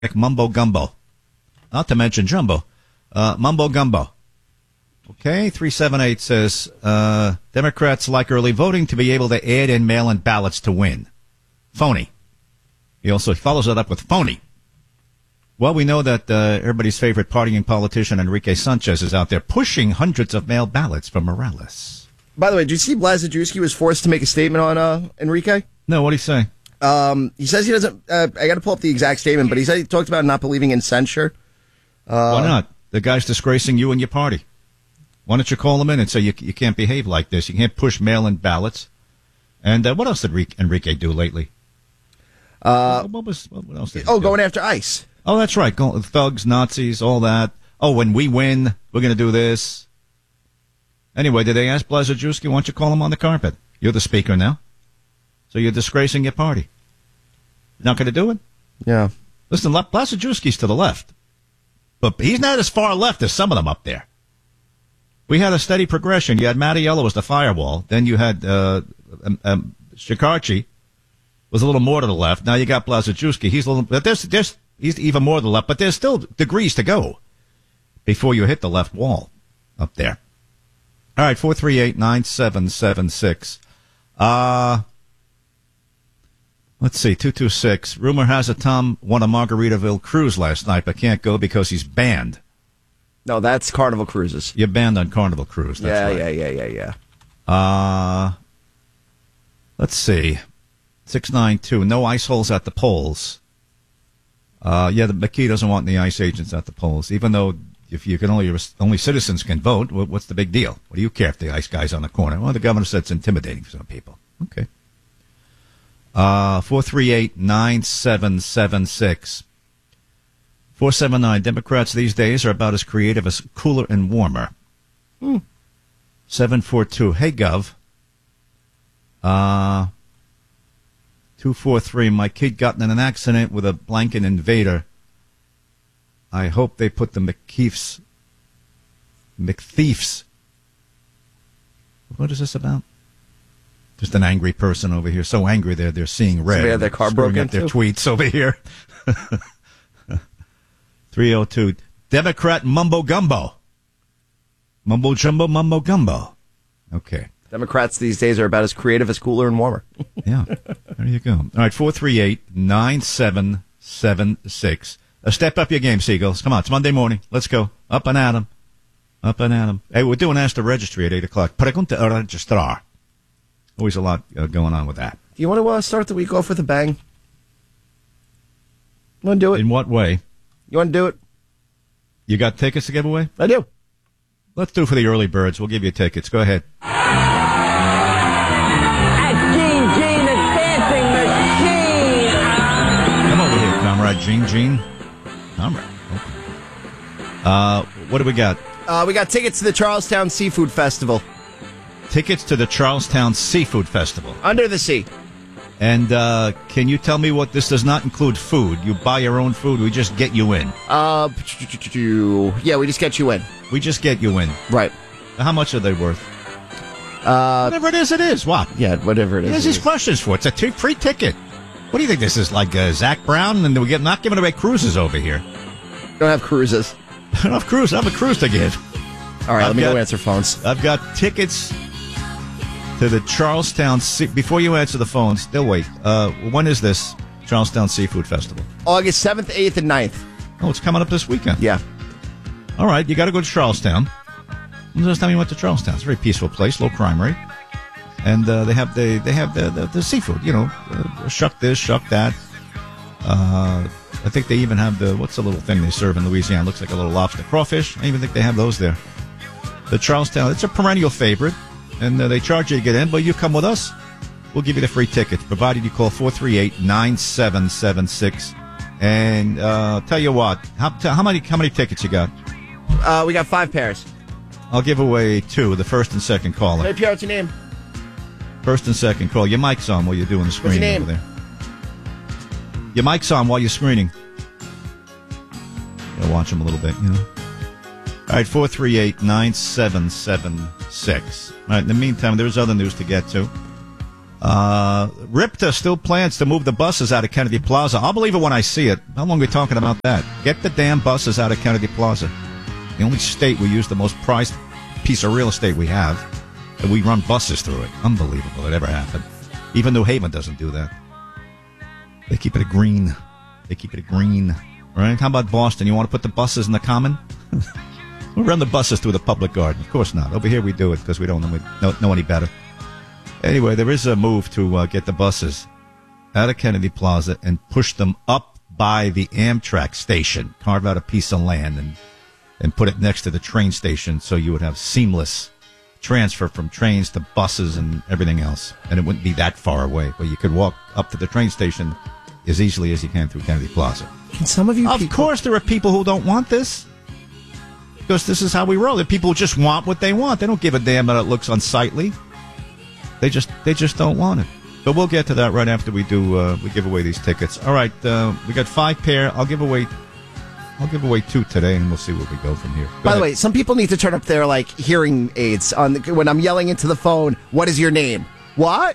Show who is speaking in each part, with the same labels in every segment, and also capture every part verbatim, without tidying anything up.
Speaker 1: mumbo gumbo. Not to mention jumbo. Uh, mumbo gumbo. Okay, three seven eight says, uh, Democrats like early voting to be able to add in mail-in ballots to win. Phony. He also follows it up with phony. Well, we know that uh, everybody's favorite partying politician, Enrique Sanchez, is out there pushing hundreds of mail ballots for Morales.
Speaker 2: By the way, did you see Blazejewski was forced to make a statement on uh, Enrique?
Speaker 1: No, what did he say?
Speaker 2: Um, he says he doesn't, uh, I got to pull up the exact statement, but he said he talked about not believing in censure. Uh,
Speaker 1: Why not? The guy's disgracing you and your party. Why don't you call him in and say you, you can't behave like this? You can't push mail-in ballots. And uh, what else did Enrique do lately?
Speaker 2: Uh,
Speaker 1: what, was, what else did he
Speaker 2: oh,
Speaker 1: do?
Speaker 2: going after ICE.
Speaker 1: Oh, that's right. Go, thugs, Nazis, all that. Oh, when we win, we're going to do this. Anyway, did they ask Blazejewski, why don't you call him on the carpet? You're the speaker now. So you're disgracing your party. Not going to do it?
Speaker 2: Yeah.
Speaker 1: Listen, Blazejewski's to the left. But he's not as far left as some of them up there. We had a steady progression. You had Mattiello as the firewall. Then you had uh, um, um, Shekarchi was a little more to the left. Now you got Blazejewski. He's a little, but there's, there's, he's even more to the left. But there's still degrees to go before you hit the left wall up there. All right, four three eight, nine seven seven six. Uh, let's see, two two six. Rumor has it Tom won a Margaritaville cruise last night, but can't go because he's banned.
Speaker 2: No, that's Carnival Cruises.
Speaker 1: You're banned on Carnival Cruise. That's
Speaker 2: yeah,
Speaker 1: right.
Speaker 2: yeah, yeah, yeah,
Speaker 1: yeah. Uh, let's see. six nine two. No ice holes at the polls. Uh, yeah, the McKee doesn't want any ICE agents at the polls, even though if you can only only citizens can vote. What's the big deal? What do you care if the ICE guy's on the corner? Well, the governor said it's intimidating for some people. Okay. Uh, four three eight, nine seven seven six. four seven nine. Democrats these days are about as creative as cooler and warmer.
Speaker 2: Hmm.
Speaker 1: seven four two. Hey, Gov. Uh, two four three. My kid got in an accident with a blanket invader. I hope they put the McKeefs, McThiefs. What is this about? Just an angry person over here. So angry they're, they're seeing red.
Speaker 2: So they had their car broken
Speaker 1: up their
Speaker 2: too?
Speaker 1: tweets over here. three oh two. Democrat mumbo gumbo. Mumbo jumbo, mumbo gumbo. Okay.
Speaker 2: Democrats these days are about as creative as cooler and warmer.
Speaker 1: Yeah. There you go. All right, four three eight, nine seven seven six. Uh, step up your game, Seagulls. Come on, it's Monday morning. Let's go. Up and at 'em. Up and at 'em. Hey, we're doing Ask the Registry at eight o'clock. Pregunta a registrar. Always a lot uh, going on with that.
Speaker 2: Do you want to uh, start the week off with a bang? You want to do it?
Speaker 1: In what way?
Speaker 2: You want to do it?
Speaker 1: You got tickets to give away?
Speaker 2: I do.
Speaker 1: Let's do it for the early birds. We'll give you tickets. Go ahead.
Speaker 3: At Gene Gene, the dancing machine.
Speaker 1: Come over here, comrade. Gene Gene. Comrade. Okay. Uh, what do we got?
Speaker 2: Uh, we got tickets to the Charlestown Seafood Festival.
Speaker 1: Tickets to the Charlestown Seafood Festival.
Speaker 2: Under the sea.
Speaker 1: And uh, can you tell me what this does not include food? You buy your own food. We just get you in.
Speaker 2: Uh, yeah, we just get you in.
Speaker 1: We just get you in.
Speaker 2: Right.
Speaker 1: How much are they worth?
Speaker 2: Uh,
Speaker 1: whatever it is, it is. What?
Speaker 2: Yeah, whatever it is.
Speaker 1: There's these questions for. It's a t- free ticket. What do you think this is, like uh, Zach Brown? And we get not giving away cruises over here.
Speaker 2: Don't have cruises.
Speaker 1: I don't have cruise. I have a cruise to give.
Speaker 2: All right,
Speaker 1: I've
Speaker 2: let me
Speaker 1: got,
Speaker 2: go answer phones.
Speaker 1: I've got tickets to the Charlestown. Se- Before you answer the phone, still wait. Uh, when is this Charlestown Seafood Festival?
Speaker 2: August seventh, eighth, and ninth.
Speaker 1: Oh, it's coming up this weekend.
Speaker 2: Yeah.
Speaker 1: All right, you got to go to Charlestown. When's the last time you went to Charlestown? It's a very peaceful place, low crime rate, and uh, they have the they have the, the, the seafood. You know, uh, shuck this, shuck that. Uh, I think they even have the what's the little thing they serve in Louisiana? Looks like a little lobster, crawfish. I even think they have those there. The Charlestown, it's a perennial favorite, and uh, they charge you to get in. But you come with us, we'll give you the free tickets, provided you call four three eight, nine seven seven six. And uh, tell you what, how, how many how many tickets you got?
Speaker 2: Uh, we got five pairs.
Speaker 1: I'll give away two, the first and second caller.
Speaker 2: Hey, Pierre, what's your name?
Speaker 1: First and second call. Your mic's on while you're doing the screening
Speaker 2: name?
Speaker 1: over there. Your mic's on while you're screening. Gotta watch them a little bit, you know. All right, four three eight, nine seven seven six. All right, in the meantime, there's other news to get to. Uh, RIPTA still plans to move the buses out of Kennedy Plaza. I'll believe it when I see it. How long are we talking about that? Get the damn buses out of Kennedy Plaza. The only state we use the most prized piece of real estate we have, and we run buses through it. Unbelievable it ever happened. Even New Haven doesn't do that. They keep it a green. They keep it a green. Right? How about Boston? You want to put the buses in the common? We'll run the buses through the public garden. Of course not. Over here we do it because we don't know, know any better. Anyway, there is a move to uh, get the buses out of Kennedy Plaza and push them up by the Amtrak station. Carve out a piece of land and, and put it next to the train station so you would have seamless transfer from trains to buses and everything else. And it wouldn't be that far away, but you could walk up to the train station as easily as you can through Kennedy Plaza.
Speaker 2: Can some of you
Speaker 1: Of
Speaker 2: people-
Speaker 1: course there are people who don't want this. Because this is how we roll. The people just want what they want. They don't give a damn that it looks unsightly. They just they just don't want it. But we'll get to that right after we do uh, we give away these tickets. All right, uh, we got five pair. I'll give away I'll give away two today, and we'll see where we go from here. Go
Speaker 2: By
Speaker 1: ahead.
Speaker 2: the way, some people need to turn up their like hearing aids on the, when I'm yelling into the phone. What is your name? What?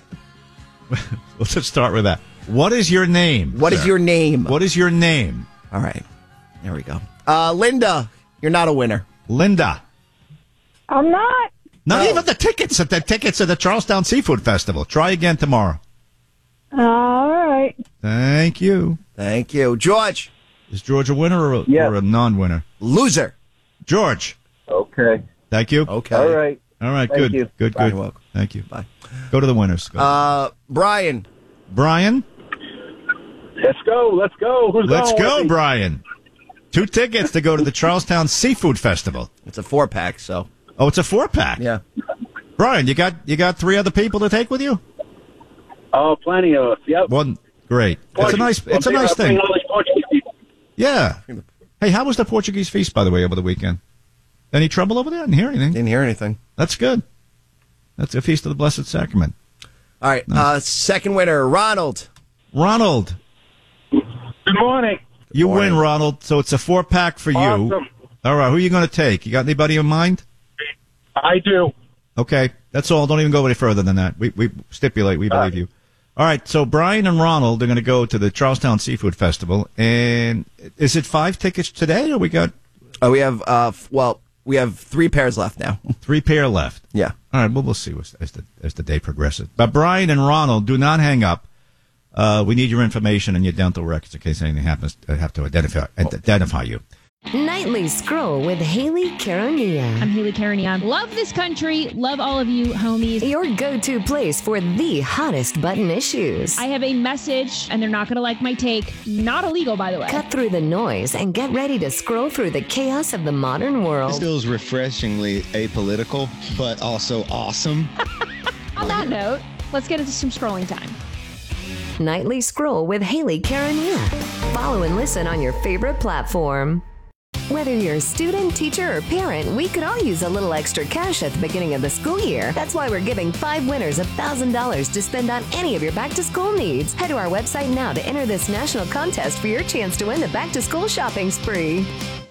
Speaker 1: Let's just start with that. What is your name?
Speaker 2: What is
Speaker 1: sir?
Speaker 2: your name?
Speaker 1: What is your name?
Speaker 2: All right, there we go. Uh, Linda, you're not a winner.
Speaker 1: Linda.
Speaker 4: I'm not.
Speaker 1: Not
Speaker 2: No.
Speaker 1: even the tickets at the tickets at the Charlestown Seafood Festival. Try again tomorrow.
Speaker 4: All right.
Speaker 1: Thank you.
Speaker 2: Thank you, George.
Speaker 1: Is George a winner or a,
Speaker 5: Yes.
Speaker 1: or a non-winner?
Speaker 2: Loser.
Speaker 1: George.
Speaker 5: Okay.
Speaker 1: Thank you.
Speaker 2: Okay.
Speaker 5: All right.
Speaker 1: All right,
Speaker 5: Thank
Speaker 1: good.
Speaker 5: you.
Speaker 1: Good,
Speaker 2: Bye.
Speaker 1: good.
Speaker 2: You're welcome.
Speaker 1: Thank you.
Speaker 2: Bye.
Speaker 1: Go to the winners. Go.
Speaker 2: Uh, Brian.
Speaker 1: Brian,
Speaker 5: Let's go. Let's go. Who's
Speaker 1: let's
Speaker 5: going
Speaker 1: go,
Speaker 5: with me?
Speaker 1: Brian. Two tickets to go to the Charlestown Seafood Festival.
Speaker 2: It's a four pack, so
Speaker 1: Oh, it's a four-pack.
Speaker 2: yeah.
Speaker 1: Brian, you got you got three other people to take with you?
Speaker 5: Oh, plenty of us. Yep.
Speaker 1: One, great. It's a nice it's a
Speaker 5: I'll
Speaker 1: nice
Speaker 5: bring
Speaker 1: thing.
Speaker 5: all these Portuguese people.
Speaker 1: Yeah. Hey, how was the Portuguese feast, by the way, over the weekend? Any trouble over there? I didn't hear anything.
Speaker 2: Didn't hear anything.
Speaker 1: That's good. That's a feast of the Blessed Sacrament.
Speaker 2: All right. Uh, second winner, Ronald.
Speaker 1: Ronald,
Speaker 5: Good morning.
Speaker 1: you
Speaker 2: Morning.
Speaker 1: win, Ronald. So it's a four-pack for you.
Speaker 5: Awesome.
Speaker 1: All right, who are you going to take? You got anybody in mind?
Speaker 5: I do.
Speaker 1: Okay, that's all. Don't even go any further than that. We we stipulate. We believe you. All right, so Brian and Ronald are going to go to the Charlestown Seafood Festival. And is it five tickets today, or we got
Speaker 2: Oh, we have uh, f- well, we have three pairs left now.
Speaker 1: three pair left?
Speaker 2: Yeah.
Speaker 1: All right, well, we'll see as, as, the, as the day progresses. But Brian and Ronald, do not hang up. Uh, we need your information and your dental records in case anything happens. I have to identify identify you.
Speaker 6: Nightly Scroll with Haley Caronia.
Speaker 7: I'm Haley Caronia. Love this country. Love all of you, homies.
Speaker 6: Your go-to place for the hottest button issues.
Speaker 7: I have a message, and they're not going to like my take. Not illegal, by the way.
Speaker 6: Cut through the noise and get ready to scroll through the chaos of the modern world.
Speaker 8: This feels refreshingly apolitical, but also awesome.
Speaker 7: On that note, let's get into some scrolling time.
Speaker 6: Nightly Scroll with Haley Caronia. Follow and listen on your favorite platform. Whether you're a student, teacher, or parent, we could all use a little extra cash at the beginning of the school year. That's why we're giving five winners one thousand dollars to spend on any of your back-to-school needs. Head to our website now to enter this national contest for your chance to win the back-to-school shopping spree.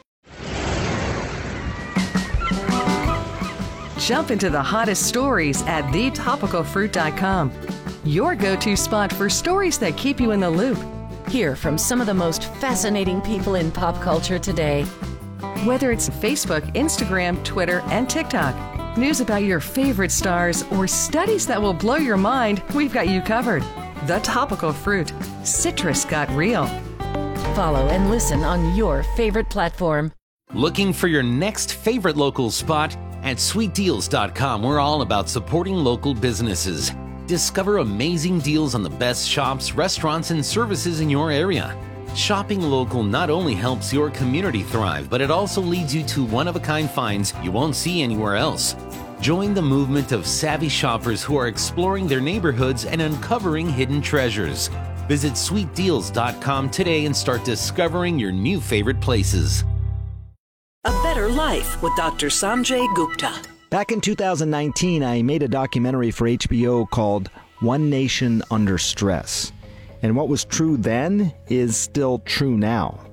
Speaker 9: Jump into the hottest stories at the topical fruit dot com. Your go-to spot for stories that keep you in the loop.
Speaker 10: Hear from some of the most fascinating people in pop culture today.
Speaker 9: Whether it's Facebook, Instagram, Twitter, and TikTok, news about your favorite stars, or studies that will blow your mind, we've got you covered. The Topical Fruit. Citrus got real.
Speaker 10: Follow and listen on your favorite platform.
Speaker 11: Looking for your next favorite local spot? At sweet deals dot com, we're all about supporting local businesses. Discover amazing deals on the best shops, restaurants, and services in your area. Shopping local not only helps your community thrive, but it also leads you to one-of-a-kind finds you won't see anywhere else. Join the movement of savvy shoppers who are exploring their neighborhoods and uncovering hidden treasures. Visit sweet deals dot com today and start discovering your new favorite places.
Speaker 12: A Better Life with Doctor Sanjay Gupta.
Speaker 13: Back in two thousand nineteen, I made a documentary for H B O called One Nation Under Stress. And what was true then is still true now.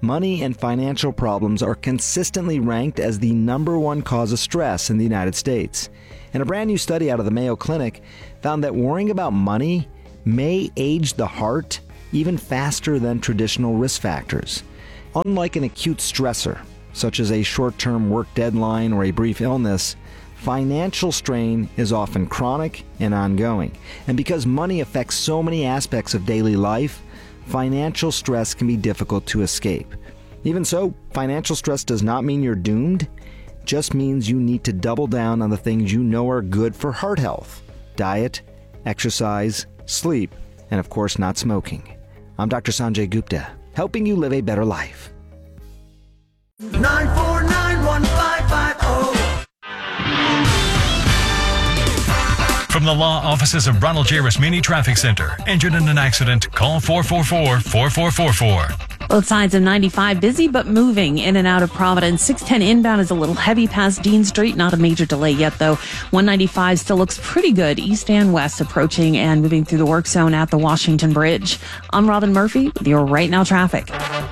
Speaker 13: money and financial problems are consistently ranked as the number one cause of stress in the United States. And a brand new study out of the Mayo Clinic found that worrying about money may age the heart even faster than traditional risk factors. Unlike an acute stressor, such as a short-term work deadline or a brief illness, financial strain is often chronic and ongoing. And because money affects so many aspects of daily life, financial stress can be difficult to escape. Even so, financial stress does not mean you're doomed. It just means you need to double down on the things you know are good for heart health: diet, exercise, sleep, and of course not smoking. I'm Doctor Sanjay Gupta, helping you live a better life.
Speaker 14: nine four nine, one five five zero.
Speaker 15: From the law offices of Ronald J. Rasmini Traffic Center. Injured in an accident? Call four four four, four four four four.
Speaker 16: Both sides of ninety-five busy but moving in and out of Providence. six ten inbound is a little heavy past Dean Street. Not a major delay yet, though. one ninety-five still looks pretty good east and west, approaching and moving through the work zone at the Washington Bridge. I'm Robin Murphy with your Right Now traffic.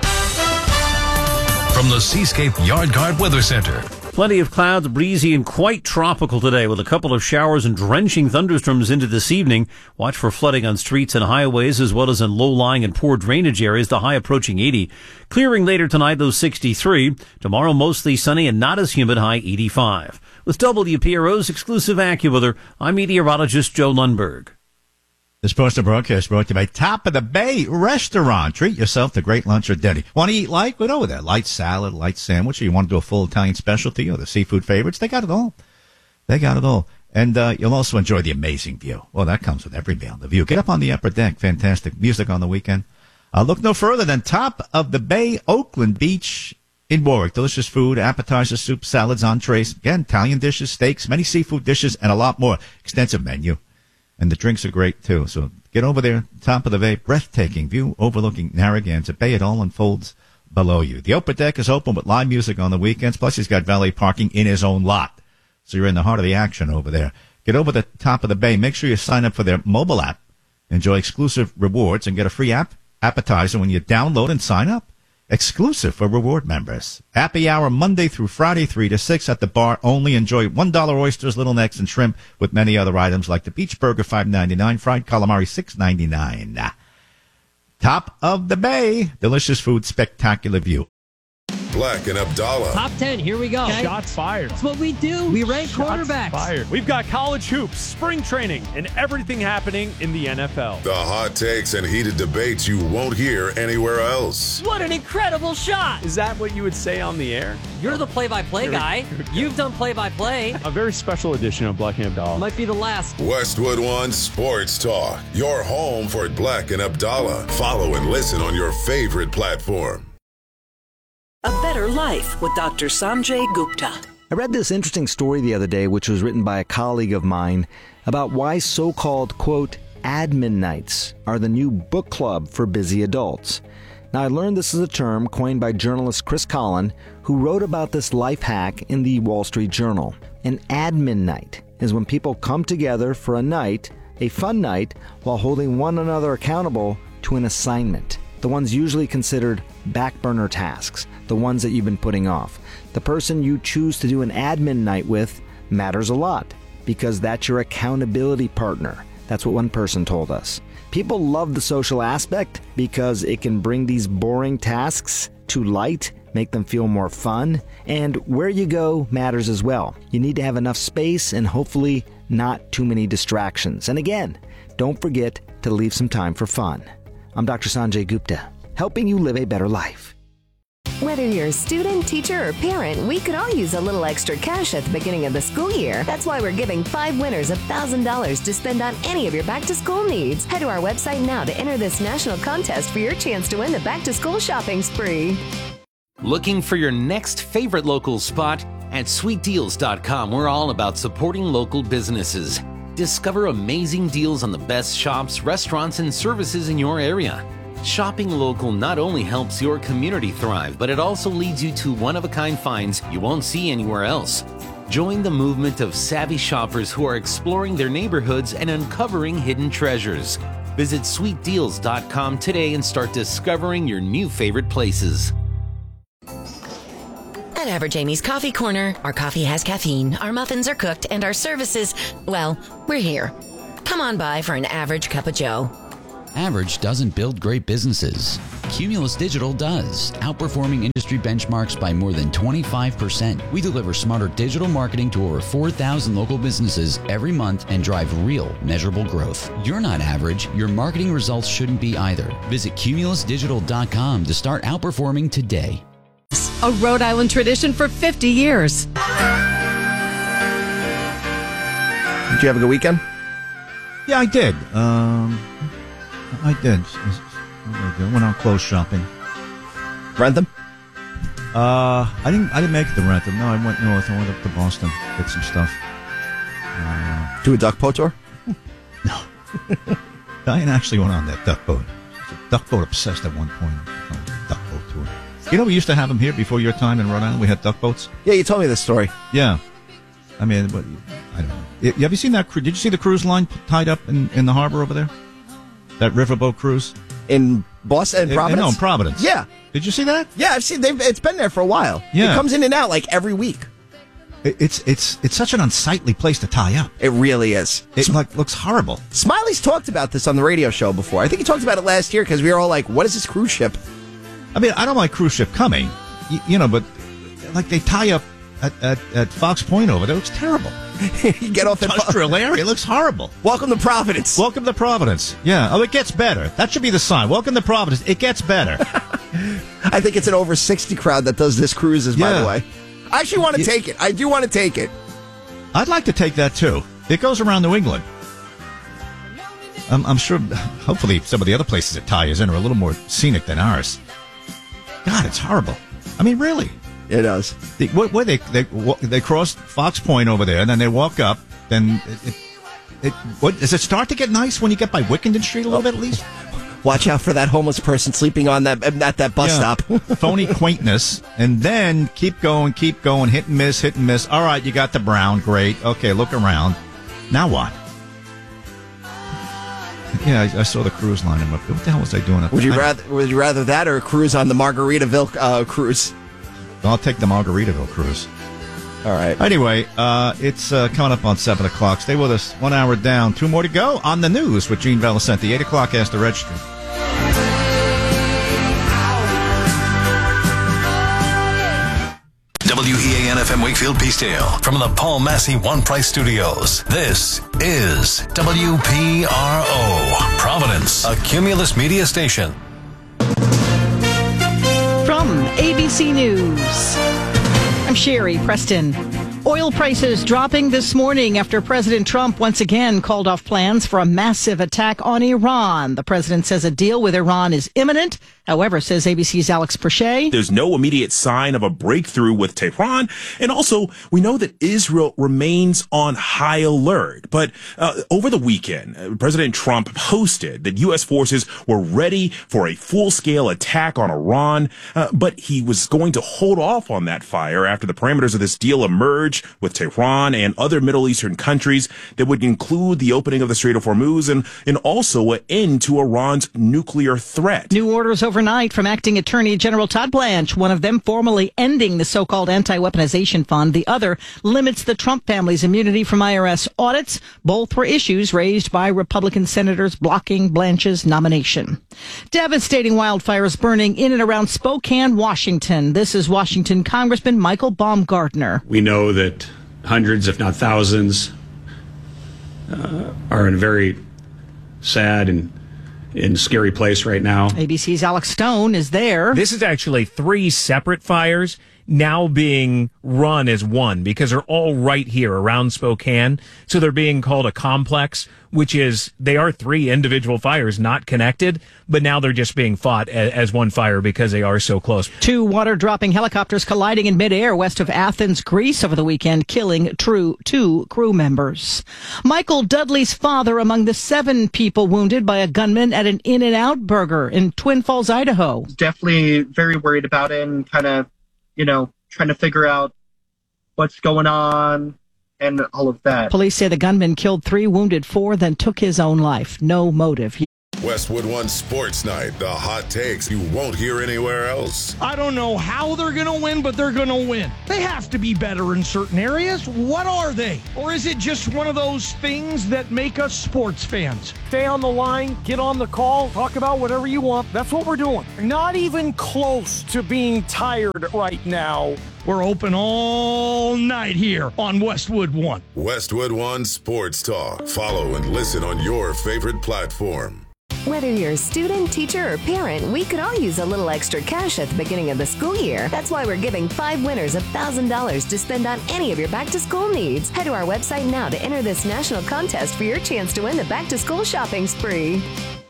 Speaker 15: From the Seascape Yard Guard Weather Center.
Speaker 17: Plenty of clouds, breezy and quite tropical today with a couple of showers and drenching thunderstorms into this evening. Watch for flooding on streets and highways as well as in low-lying and poor drainage areas, the high approaching eighty. Clearing later tonight, though, sixty-three. Tomorrow, mostly sunny and not as humid, high eighty-five. With W P R O's exclusive AccuWeather, I'm meteorologist Joe Lundberg.
Speaker 1: This postal broadcast brought to you by Top of the Bay Restaurant. Treat yourself to great lunch or dinner. Want to eat light? Go over there. Light salad, light sandwich, or you want to do a full Italian specialty or the seafood favorites? They got it all. They got it all. And uh, you'll also enjoy the amazing view. Well, that comes with every meal. The view. Get up on the upper deck. Fantastic music on the weekend. Uh, look no further than Top of the Bay Oakland Beach in Warwick. Delicious food, appetizers, soup, salads, entrees. Again, Italian dishes, steaks, many seafood dishes, and a lot more. Extensive menu. And the drinks are great, too. So get over there, Top of the Bay, breathtaking view overlooking Narragansett Bay. It all unfolds below you. The upper deck is open with live music on the weekends. Plus, he's got valet parking in his own lot. So you're in the heart of the action over there. Get over to Top of the Bay. Make sure you sign up for their mobile app. Enjoy exclusive rewards and get a free app appetizer when you download and sign up. Exclusive for reward members. Happy hour Monday through Friday, three to six at the bar only. Enjoy one dollar oysters, little necks, and shrimp with many other items like the beach burger, five ninety-nine, fried calamari, six ninety-nine. Top of the Bay. Delicious food, spectacular view.
Speaker 18: Black and Abdallah.
Speaker 19: Top ten, here we go.
Speaker 20: Okay. Shots fired.
Speaker 19: That's what we do. We rank
Speaker 20: Shots
Speaker 19: quarterbacks.
Speaker 20: Fired. We've got college hoops, spring training, and everything happening in the N F L.
Speaker 18: The hot takes and heated debates you won't hear anywhere else.
Speaker 19: What an incredible shot.
Speaker 20: Is that what you would say on the air?
Speaker 19: You're the play-by-play guy. You've done play-by-play.
Speaker 20: A very special edition of Black and Abdallah.
Speaker 19: Might be the last.
Speaker 18: Westwood One Sports Talk. Your home for Black and Abdallah. Follow and listen on your favorite platform.
Speaker 12: A Better Life with Doctor Sanjay Gupta.
Speaker 13: I read this interesting story the other day, which was written by a colleague of mine, about why so-called, quote, admin nights are the new book club for busy adults. Now, I learned this is a term coined by journalist Chris Collin, who wrote about this life hack in the Wall Street Journal. An admin night is when people come together for a night, a fun night, while holding one another accountable to an assignment. The ones usually considered back burner tasks, the ones that you've been putting off. The person you choose to do an admin night with matters a lot because that's your accountability partner. That's what one person told us. People love the social aspect because it can bring these boring tasks to light, make them feel more fun, and where you go matters as well. You need to have enough space and hopefully not too many distractions. And again, don't forget to leave some time for fun. I'm Doctor Sanjay Gupta, helping you live a better life.
Speaker 6: Whether you're a student, teacher, or parent, we could all use a little extra cash at the beginning of the school year. That's why we're giving five winners one thousand dollars to spend on any of your back-to-school needs. Head to our website now to enter this national contest for your chance to win the back-to-school shopping spree.
Speaker 11: Looking for your next favorite local spot? At sweet deals dot com, we're all about supporting local businesses. Discover amazing deals on the best shops, restaurants, and services in your area. Shopping local not only helps your community thrive, but it also leads you to one-of-a-kind finds you won't see anywhere else. Join the movement of savvy shoppers who are exploring their neighborhoods and uncovering hidden treasures. Visit sweet deals dot com today and start discovering your new favorite places.
Speaker 10: At Average Amy's Coffee Corner, our coffee has caffeine, our muffins are cooked, and our services, well, we're here. Come on by for an average cup of joe.
Speaker 21: Average doesn't build great businesses. Cumulus Digital does, outperforming industry benchmarks by more than twenty-five percent. We deliver smarter digital marketing to over four thousand local businesses every month and drive real, measurable growth. You're not average. Your marketing results shouldn't be either. Visit cumulus digital dot com to start outperforming today.
Speaker 22: A Rhode Island tradition for fifty years.
Speaker 2: Did you have a good weekend?
Speaker 1: Yeah, I did. Um, I did. What did I do? Went out clothes shopping.
Speaker 2: Rentham?
Speaker 1: Uh, I didn't. I didn't make it to Rentham. No, I went north. I went up to Boston, get some stuff. Uh,
Speaker 2: Do a duck boat tour?
Speaker 1: Diane actually went on that duck boat. She was a duck boat obsessed at one point. Duck boat tour. You know, we used to have them here before your time in Rhode Island. We had duck boats.
Speaker 2: Yeah, you told me this story.
Speaker 1: Yeah. I mean, what, I don't know. You, have you seen that? Did you see the cruise line tied up in, in the harbor over there? That riverboat cruise?
Speaker 2: In Boston, in Providence?
Speaker 1: No, in Providence.
Speaker 2: Yeah.
Speaker 1: Did you see that?
Speaker 2: Yeah, I've seen. They've, it's been there for a while.
Speaker 1: Yeah.
Speaker 2: It comes in and out like every week.
Speaker 1: It, it's it's it's such an unsightly place to tie up.
Speaker 2: It really is.
Speaker 1: It like looks horrible.
Speaker 2: Smiley's talked about this on the radio show before. I think he talked about it last year because we were all like, "What is this cruise ship?"
Speaker 1: I mean, I don't like cruise ship coming, you, you know, but like they tie up at, at, at Fox Point over there. It looks terrible.
Speaker 2: You get off that
Speaker 1: industrial area. It looks horrible.
Speaker 2: Welcome to Providence.
Speaker 1: Welcome to Providence. Yeah. Oh, it gets better. That should be the sign. Welcome to Providence. It gets better.
Speaker 2: I think it's an over sixty crowd that does this cruises, by
Speaker 1: Yeah.
Speaker 2: the way. I actually want to
Speaker 1: Yeah.
Speaker 2: take it. I do want to take it.
Speaker 1: I'd like to take that too. It goes around New England. I'm, I'm sure, hopefully, some of the other places it ties in are a little more scenic than ours. God, it's horrible. I mean, really.
Speaker 2: It does.
Speaker 1: The, what, what they they wa- they cross Fox Point over there, and then they walk up. Then it, it, it what does it start to get nice when you get by Wickenden Street a little bit at least?
Speaker 2: Watch out for that homeless person sleeping on that at that bus
Speaker 1: Yeah.
Speaker 2: stop.
Speaker 1: Phony quaintness, and then keep going, keep going, hit and miss, hit and miss. All right, you got the brown, great. Okay, look around. Now what? Yeah, I, I saw the cruise line. I'm like, what the hell was I doing? Up
Speaker 2: Would you
Speaker 1: I-
Speaker 2: rather would you rather that or a cruise on the Margaritaville uh, cruise?
Speaker 1: I'll take the Margaritaville cruise.
Speaker 2: All right.
Speaker 1: Anyway, uh, it's uh, coming up on seven o'clock. Stay with us. One hour down. Two more to go on the news with Gene Valicenti. eight o'clock, Ask the Register.
Speaker 15: W E A N F M Wakefield Peacedale from the Paul Massey One Price Studios. This is W P R O, Providence, a Cumulus Media station.
Speaker 23: From A B C News, I'm Sherry Preston. Oil prices dropping this morning after President Trump once again called off plans for a massive attack on Iran. The president says a deal with Iran is imminent. However, says A B C's Alex Perche,
Speaker 24: there's no immediate sign of a breakthrough with Tehran. And also, we know that Israel remains on high alert. But uh, over the weekend, uh, President Trump posted that U S forces were ready for a full-scale attack on Iran. Uh, but he was going to hold off on that fire after the parameters of this deal emerged with Tehran and other Middle Eastern countries that would include the opening of the Strait of Hormuz and, and also an end to Iran's nuclear threat.
Speaker 23: New orders overnight from Acting Attorney General Todd Blanche, one of them formally ending the so-called anti-weaponization fund. The other limits the Trump family's immunity from I R S audits. Both were issues raised by Republican senators blocking Blanche's nomination. Devastating wildfires burning in and around Spokane, Washington. This is Washington Congressman Michael Baumgartner.
Speaker 25: We know that hundreds, if not thousands, uh, are in a very sad and in scary place right now.
Speaker 23: A B C's Alex Stone is there.
Speaker 26: This is actually three separate fires now being run as one because they're all right here around Spokane. So they're being called a complex, which is they are three individual fires not connected, but now they're just being fought as, as one fire because they are so close.
Speaker 23: Two water-dropping helicopters colliding in midair west of Athens, Greece over the weekend, killing true two crew members. Michael Dudley's father among the seven people wounded by a gunman at an In-N-Out Burger in Twin Falls, Idaho.
Speaker 27: Definitely very worried about it and kind of, you know, trying to figure out what's going on and all of that.
Speaker 23: Police say the gunman killed three, wounded four, then took his own life. No motive.
Speaker 18: Westwood One Sports Night, the hot takes you won't hear anywhere else.
Speaker 3: I don't know how they're going to win, but they're going to win. They have to be better in certain areas. What are they? Or is it just one of those things that make us sports fans? Stay on the line, get on the call, talk about whatever you want. That's what we're doing. Not even close to being tired right now. We're open all night here on Westwood One.
Speaker 18: Westwood One Sports Talk. Follow and listen on your favorite platform.
Speaker 6: Whether you're a student, teacher, or parent, we could all use a little extra cash at the beginning of the school year. That's why we're giving five winners one thousand dollars to spend on any of your back-to-school needs. Head to our website now to enter this national contest for your chance to win the back-to-school shopping spree.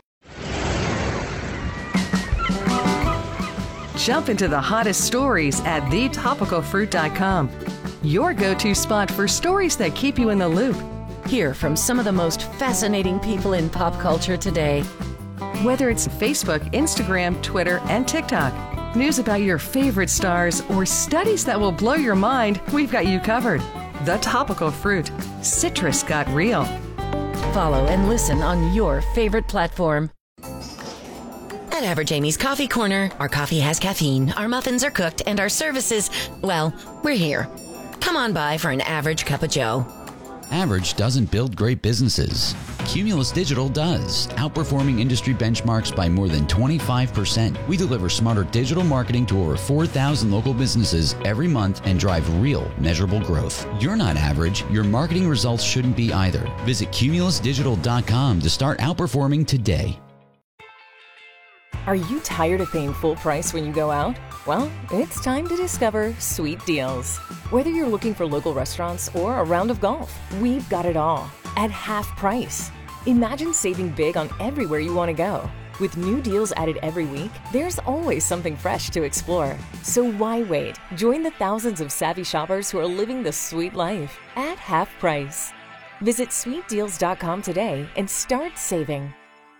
Speaker 22: Jump into the hottest stories at the topical fruit dot com. Your go-to spot for stories that keep you in the loop.
Speaker 10: Hear from some of the most fascinating people in pop culture today.
Speaker 22: Whether it's Facebook, Instagram, Twitter, and TikTok, news about your favorite stars, or studies that will blow your mind, we've got you covered. The Topical Fruit. Citrus got real.
Speaker 10: Follow and listen on your favorite platform. At Average Amy's Coffee Corner, our coffee has caffeine, our muffins are cooked, and our services, well, we're here. Come on by for an average cup of joe.
Speaker 21: Average doesn't build great businesses. Cumulus Digital does, outperforming industry benchmarks by more than twenty-five percent. We deliver smarter digital marketing to over four thousand local businesses every month and drive real, measurable growth. You're not average. Your marketing results shouldn't be either. Visit cumulus digital dot com to start outperforming today.
Speaker 4: Are you tired of paying full price when you go out? Well, it's time to discover Sweet Deals. Whether you're looking for local restaurants or a round of golf, we've got it all at half price. Imagine saving big on everywhere you want to go. With new deals added every week, there's always something fresh to explore. So why wait? Join the thousands of savvy shoppers who are living the sweet life at half price. Visit sweet deals dot com today and start saving.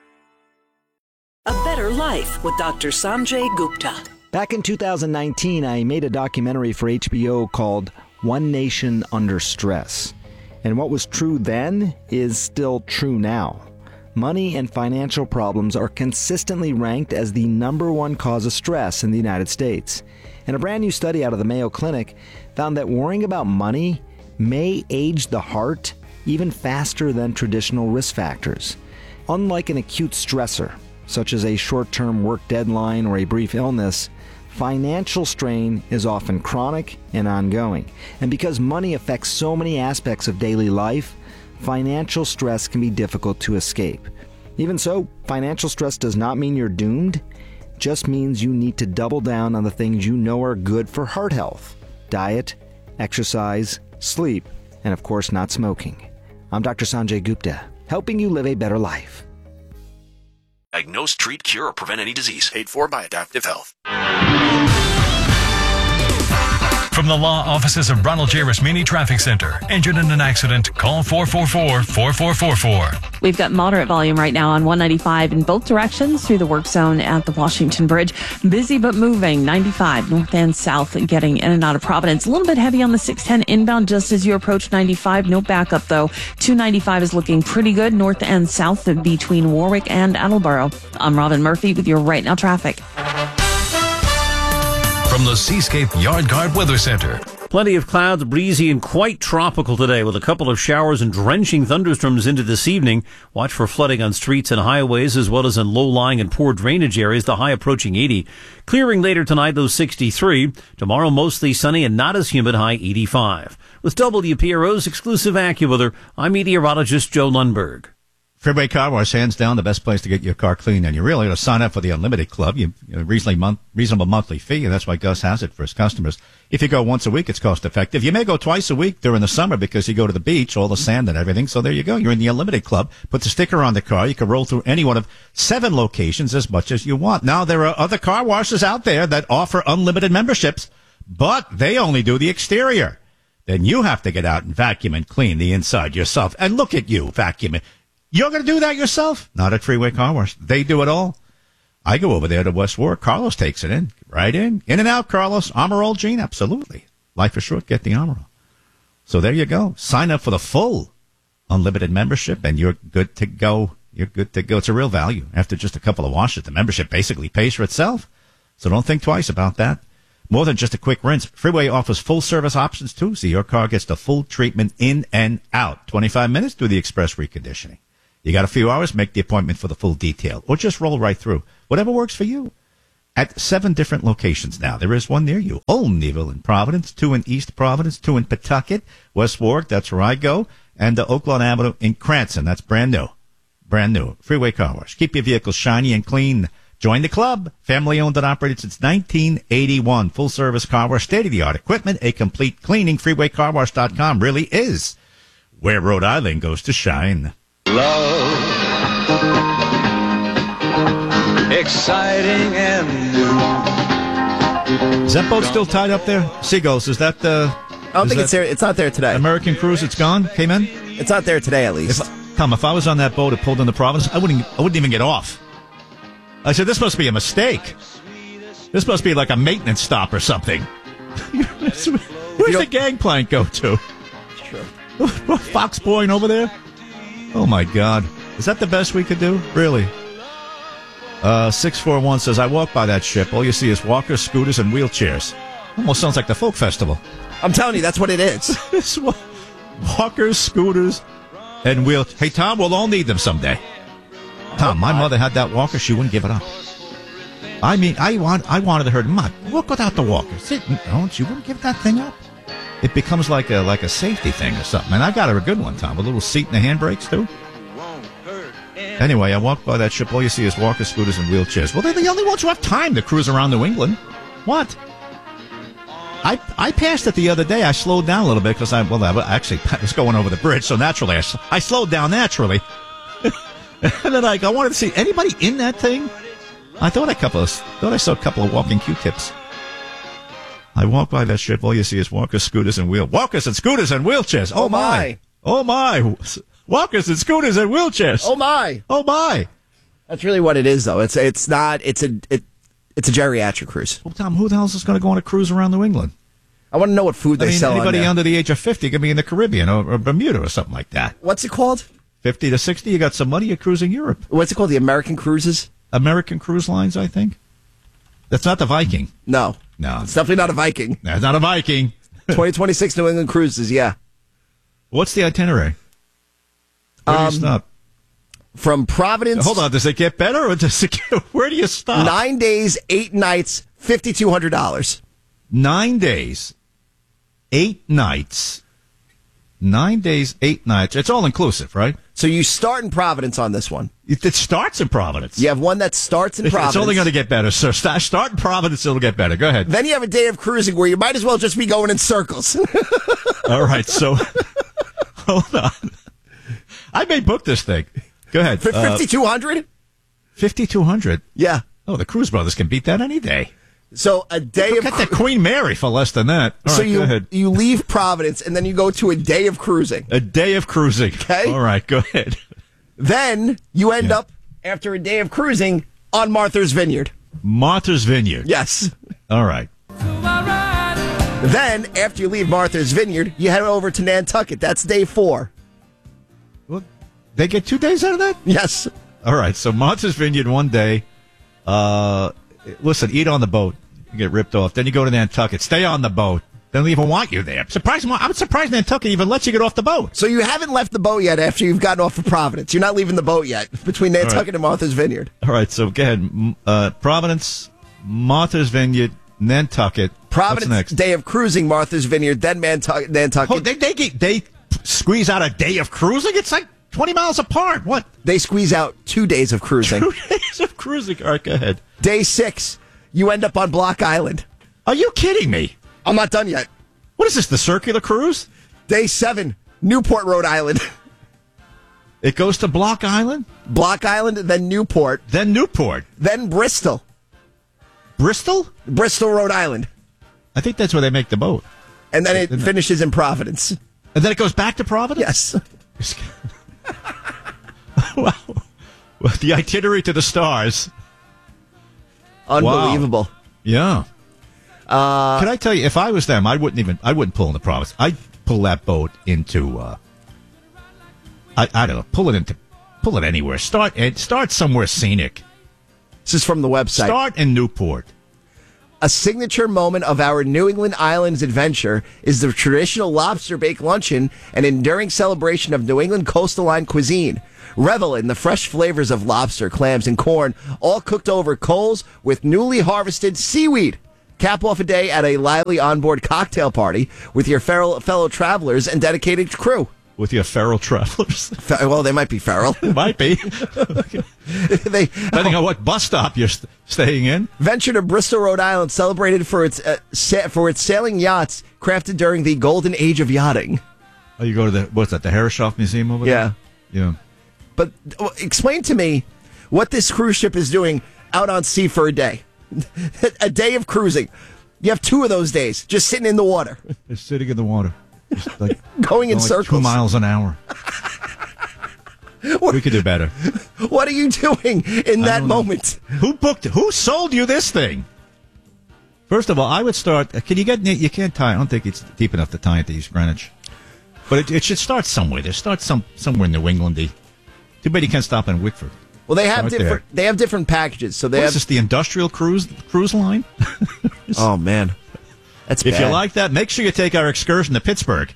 Speaker 12: A Better Life with Doctor Sanjay Gupta.
Speaker 13: Back in two thousand nineteen, I made a documentary for H B O called One Nation Under Stress. And what was true then is still true now. Money and financial problems are consistently ranked as the number one cause of stress in the United States. And a brand new study out of the Mayo Clinic found that worrying about money may age the heart even faster than traditional risk factors. Unlike an acute stressor, such as a short-term work deadline or a brief illness, financial strain is often chronic and ongoing. And because money affects so many aspects of daily life, financial stress can be difficult to escape. Even so, financial stress does not mean you're doomed. It just means you need to double down on the things you know are good for heart health: diet, exercise, sleep, and of course not smoking. I'm Doctor Sanjay Gupta, helping you live a better life.
Speaker 5: Diagnose, treat, cure, or prevent any disease. Paid for by Adaptive Health.
Speaker 15: From the law offices of Ronald J. Rasmini Traffic Center. Injured in an accident? Call four four four, four four four four.
Speaker 16: We've got moderate volume right now on one ninety-five in both directions through the work zone at the Washington Bridge. Busy but moving. ninety-five north and south getting in and out of Providence. A little bit heavy on the six ten inbound just as you approach ninety-five. No backup though. two ninety-five is looking pretty good north and south between Warwick and Attleboro. I'm Robin Murphy with your Right Now traffic.
Speaker 15: From the Seascape Yard Guard Weather Center.
Speaker 17: Plenty of clouds, breezy and quite tropical today with a couple of showers and drenching thunderstorms into this evening. Watch for flooding on streets and highways as well as in low-lying and poor drainage areas, the high approaching eighty. Clearing later tonight, low sixty-three. Tomorrow mostly sunny and not as humid, high eighty-five. With W P R O's exclusive AccuWeather, I'm meteorologist Joe Lundberg.
Speaker 1: Freeway Car Wash, hands down, the best place to get your car clean. And you really ought to sign up for the Unlimited Club. You, you know, reasonably month, reasonable monthly fee, and that's why Gus has it for his customers. If you go once a week, it's cost effective. You may go twice a week during the summer because you go to the beach, all the sand and everything. So there you go. You're in the Unlimited Club. Put the sticker on the car. You can roll through any one of seven locations as much as you want. Now, there are other car washes out there that offer unlimited memberships, but they only do the exterior. Then you have to get out and vacuum and clean the inside yourself. And look at you vacuuming. You're going to do that yourself? Not at Freeway Car Wash. They do it all. I go over there to West Warwick. Carlos takes it in. Right in. In and out, Carlos. Armor All Gene? Absolutely. Life is short. Get the Armor All. So there you go. Sign up for the full unlimited membership, and you're good to go you're good to go. It's a real value. After just a couple of washes, the membership basically pays for itself. So don't think twice about that. More than just a quick rinse, Freeway offers full-service options, too, so your car gets the full treatment in and out. twenty-five minutes, do the express reconditioning. You got a few hours, make the appointment for the full detail, or just roll right through. Whatever works for you. At seven different locations now. There is one near you. Olneyville in Providence, two in East Providence, two in Pawtucket, West Warwick, that's where I go, and uh, Oaklawn Avenue in Cranston. That's brand new. Brand new. Freeway Car Wash. Keep your vehicle shiny and clean. Join the club. Family owned and operated since nineteen eighty-one. Full service car wash, state-of-the-art equipment, a complete cleaning. freeway car wash dot com really is where Rhode Island goes to shine.
Speaker 7: Love, exciting and new.
Speaker 1: Is that boat still tied up there? Seagulls, is that the...
Speaker 2: I don't think it's there. It's not there today.
Speaker 1: American Cruise, it's gone? Came in?
Speaker 2: It's not there today, at least.
Speaker 1: If, Tom, if I was on that boat that pulled into Providence, I wouldn't, I wouldn't even get off. I said, this must be a mistake. This must be like a maintenance stop or something. Where's the gangplank go to?
Speaker 2: Sure.
Speaker 1: Fox Point over there? Oh, my God. Is that the best we could do? Really? Uh, six four one says, I walk by that ship. All you see is walkers, scooters, and wheelchairs. Almost sounds like the folk festival.
Speaker 2: I'm telling you, that's what it is.
Speaker 1: Walkers, scooters, and wheel. Hey, Tom, we'll all need them someday. Tom, my mother had that walker. She wouldn't give it up. I mean, I want, I wanted her to, Mom, walk without the walker. Sit, no, she wouldn't give that thing up. It becomes like a like a safety thing or something. And I got her a good one, Tom, with a little seat and the handbrakes, too. Anyway, I walked by that ship. All you see is walkers, scooters, and wheelchairs. Well, they're the only ones who have time to cruise around New England. What? I I passed it the other day. I slowed down a little bit because I, well, I actually I was going over the bridge, so naturally I, I slowed down naturally. And then I, I wanted to see anybody in that thing. I thought I couple of, thought I saw a couple of walking Q-tips. I walk by that ship. All you see is walkers, scooters, and wheel walkers and scooters and wheelchairs. Oh,
Speaker 2: oh my. my!
Speaker 1: Oh my! Walkers and scooters and wheelchairs.
Speaker 2: Oh my!
Speaker 1: Oh my!
Speaker 2: That's really what it is, though. It's it's not. It's a it, it's a geriatric cruise.
Speaker 1: Well, Tom, who the hell is going to go on a cruise around New England?
Speaker 2: I want to know what food they
Speaker 1: I mean,
Speaker 2: sell.
Speaker 1: Anybody
Speaker 2: on there.
Speaker 1: under the age of fifty can be in the Caribbean or, or Bermuda or something like that.
Speaker 2: What's it called?
Speaker 1: Fifty to sixty. You got some money. You're cruising Europe.
Speaker 2: What's it called? The American Cruises.
Speaker 1: American Cruise Lines, I think. That's not the Viking.
Speaker 2: No,
Speaker 1: no,
Speaker 2: it's definitely not a Viking.
Speaker 1: That's not a Viking.
Speaker 2: twenty twenty-six New England Cruises. Yeah.
Speaker 1: What's the itinerary? Where do you
Speaker 2: Um,
Speaker 1: stop?
Speaker 2: From Providence.
Speaker 1: Hold on. Does it get better, or does it get, where do you stop?
Speaker 2: Nine days, eight nights, fifty-two hundred dollars.
Speaker 1: Nine days, eight nights. Nine days, eight nights. It's all inclusive, right?
Speaker 2: So you start in Providence on this one.
Speaker 1: It, it starts in Providence.
Speaker 2: You have one that starts in Providence.
Speaker 1: It's only going to get better, sir. Start, start in Providence, it'll get better. Go ahead.
Speaker 2: Then you have a day of cruising where you might as well just be going in circles.
Speaker 1: All right, so hold on. I may book this thing. Go ahead.
Speaker 2: For fifty-two hundred dollars?
Speaker 1: fifty-two hundred dollars?
Speaker 2: Yeah.
Speaker 1: Oh, the Cruise Brothers can beat that any day.
Speaker 2: So a day
Speaker 1: Look
Speaker 2: of
Speaker 1: at the Queen Mary for less than that. All
Speaker 2: so
Speaker 1: right,
Speaker 2: you
Speaker 1: go ahead.
Speaker 2: you leave Providence and then you go to a day of cruising.
Speaker 1: A day of cruising.
Speaker 2: Okay.
Speaker 1: All right, go ahead.
Speaker 2: Then you end
Speaker 1: Yeah.
Speaker 2: up after a day of cruising on Martha's Vineyard.
Speaker 1: Martha's Vineyard.
Speaker 2: Yes.
Speaker 1: All right.
Speaker 2: Then after you leave Martha's Vineyard, you head over to Nantucket. That's day four.
Speaker 1: Well, they get two days out of that?
Speaker 2: Yes.
Speaker 1: All right, so Martha's Vineyard one day. Uh, listen, eat on the boat. You get ripped off. Then you go to Nantucket. Stay on the boat. They don't even want you there. Surprised, I'm surprised Nantucket even lets you get off the boat.
Speaker 2: So you haven't left the boat yet after you've gotten off of Providence. You're not leaving the boat yet between Nantucket
Speaker 1: right.
Speaker 2: and Martha's Vineyard.
Speaker 1: All right, so go ahead. M- Uh, Providence, Martha's Vineyard, Nantucket.
Speaker 2: Providence,
Speaker 1: What's next?
Speaker 2: day of cruising, Martha's Vineyard, then Nantucket. Nantucket.
Speaker 1: Oh, they, they, get- they squeeze out a day of cruising? It's like twenty miles apart. What?
Speaker 2: They squeeze out two days of cruising.
Speaker 1: Two days of cruising. All right, go ahead.
Speaker 2: Day six, you end up on Block Island.
Speaker 1: Are you kidding me?
Speaker 2: I'm not done yet.
Speaker 1: What is this, the circular cruise?
Speaker 2: Day seven, Newport, Rhode Island.
Speaker 1: It goes to Block Island?
Speaker 2: Block Island, then Newport.
Speaker 1: Then Newport.
Speaker 2: Then Bristol.
Speaker 1: Bristol?
Speaker 2: Bristol, Rhode Island.
Speaker 1: I think that's where they make the boat.
Speaker 2: And then it
Speaker 1: Isn't it?
Speaker 2: finishes in Providence.
Speaker 1: And then it goes back to Providence?
Speaker 2: Yes.
Speaker 1: Wow. Well, the itinerary to the stars.
Speaker 2: Unbelievable.
Speaker 1: Wow. Yeah.
Speaker 2: Uh,
Speaker 1: Can I tell you, if I was them, I wouldn't even, I wouldn't pull in the Providence. I'd pull that boat into, uh, I, I don't know, pull it into pull it anywhere. Start start somewhere scenic.
Speaker 2: This is from the website.
Speaker 1: Start in Newport.
Speaker 2: A signature moment of our New England Islands adventure is the traditional lobster bake luncheon, an enduring celebration of New England coastal line cuisine. Revel in the fresh flavors of lobster, clams, and corn, all cooked over coals with newly harvested seaweed. Cap off a day at a lively onboard cocktail party with your feral, fellow travelers and dedicated crew.
Speaker 1: With your feral travelers?
Speaker 2: Fe- well, they might be feral.
Speaker 1: Might be.
Speaker 2: they,
Speaker 1: Depending on what bus stop you're st- staying in.
Speaker 2: Venture to Bristol, Rhode Island, celebrated for its uh, sa- for its sailing yachts crafted during the golden age of yachting.
Speaker 1: Oh, you go to the, what's that, the Herreshoff Museum over
Speaker 2: Yeah.
Speaker 1: there? Yeah.
Speaker 2: But uh, explain to me what this cruise ship is doing out on sea for a day. A day of cruising. You have two of those days just sitting in the water.
Speaker 1: They're sitting in the water. Just like
Speaker 2: going in
Speaker 1: like
Speaker 2: circles.
Speaker 1: Two miles an hour. We could do better.
Speaker 2: What are you doing in
Speaker 1: I
Speaker 2: that
Speaker 1: don't know.
Speaker 2: moment?
Speaker 1: Who booked it? Who sold you this thing? First of all, I would start. Can you get? You can't tie. I don't think it's deep enough to tie it to East Greenwich. But it, it should start somewhere. There, start some somewhere in New Englandy. Too bad you can't stop in Wickford.
Speaker 2: Well, they have
Speaker 1: Start
Speaker 2: different.
Speaker 1: there.
Speaker 2: They have different packages. So they
Speaker 1: What
Speaker 2: have.
Speaker 1: is this? The industrial cruise cruise line?
Speaker 2: Oh man, that's
Speaker 1: if
Speaker 2: bad.
Speaker 1: you like that, make sure you take our excursion to Pittsburgh.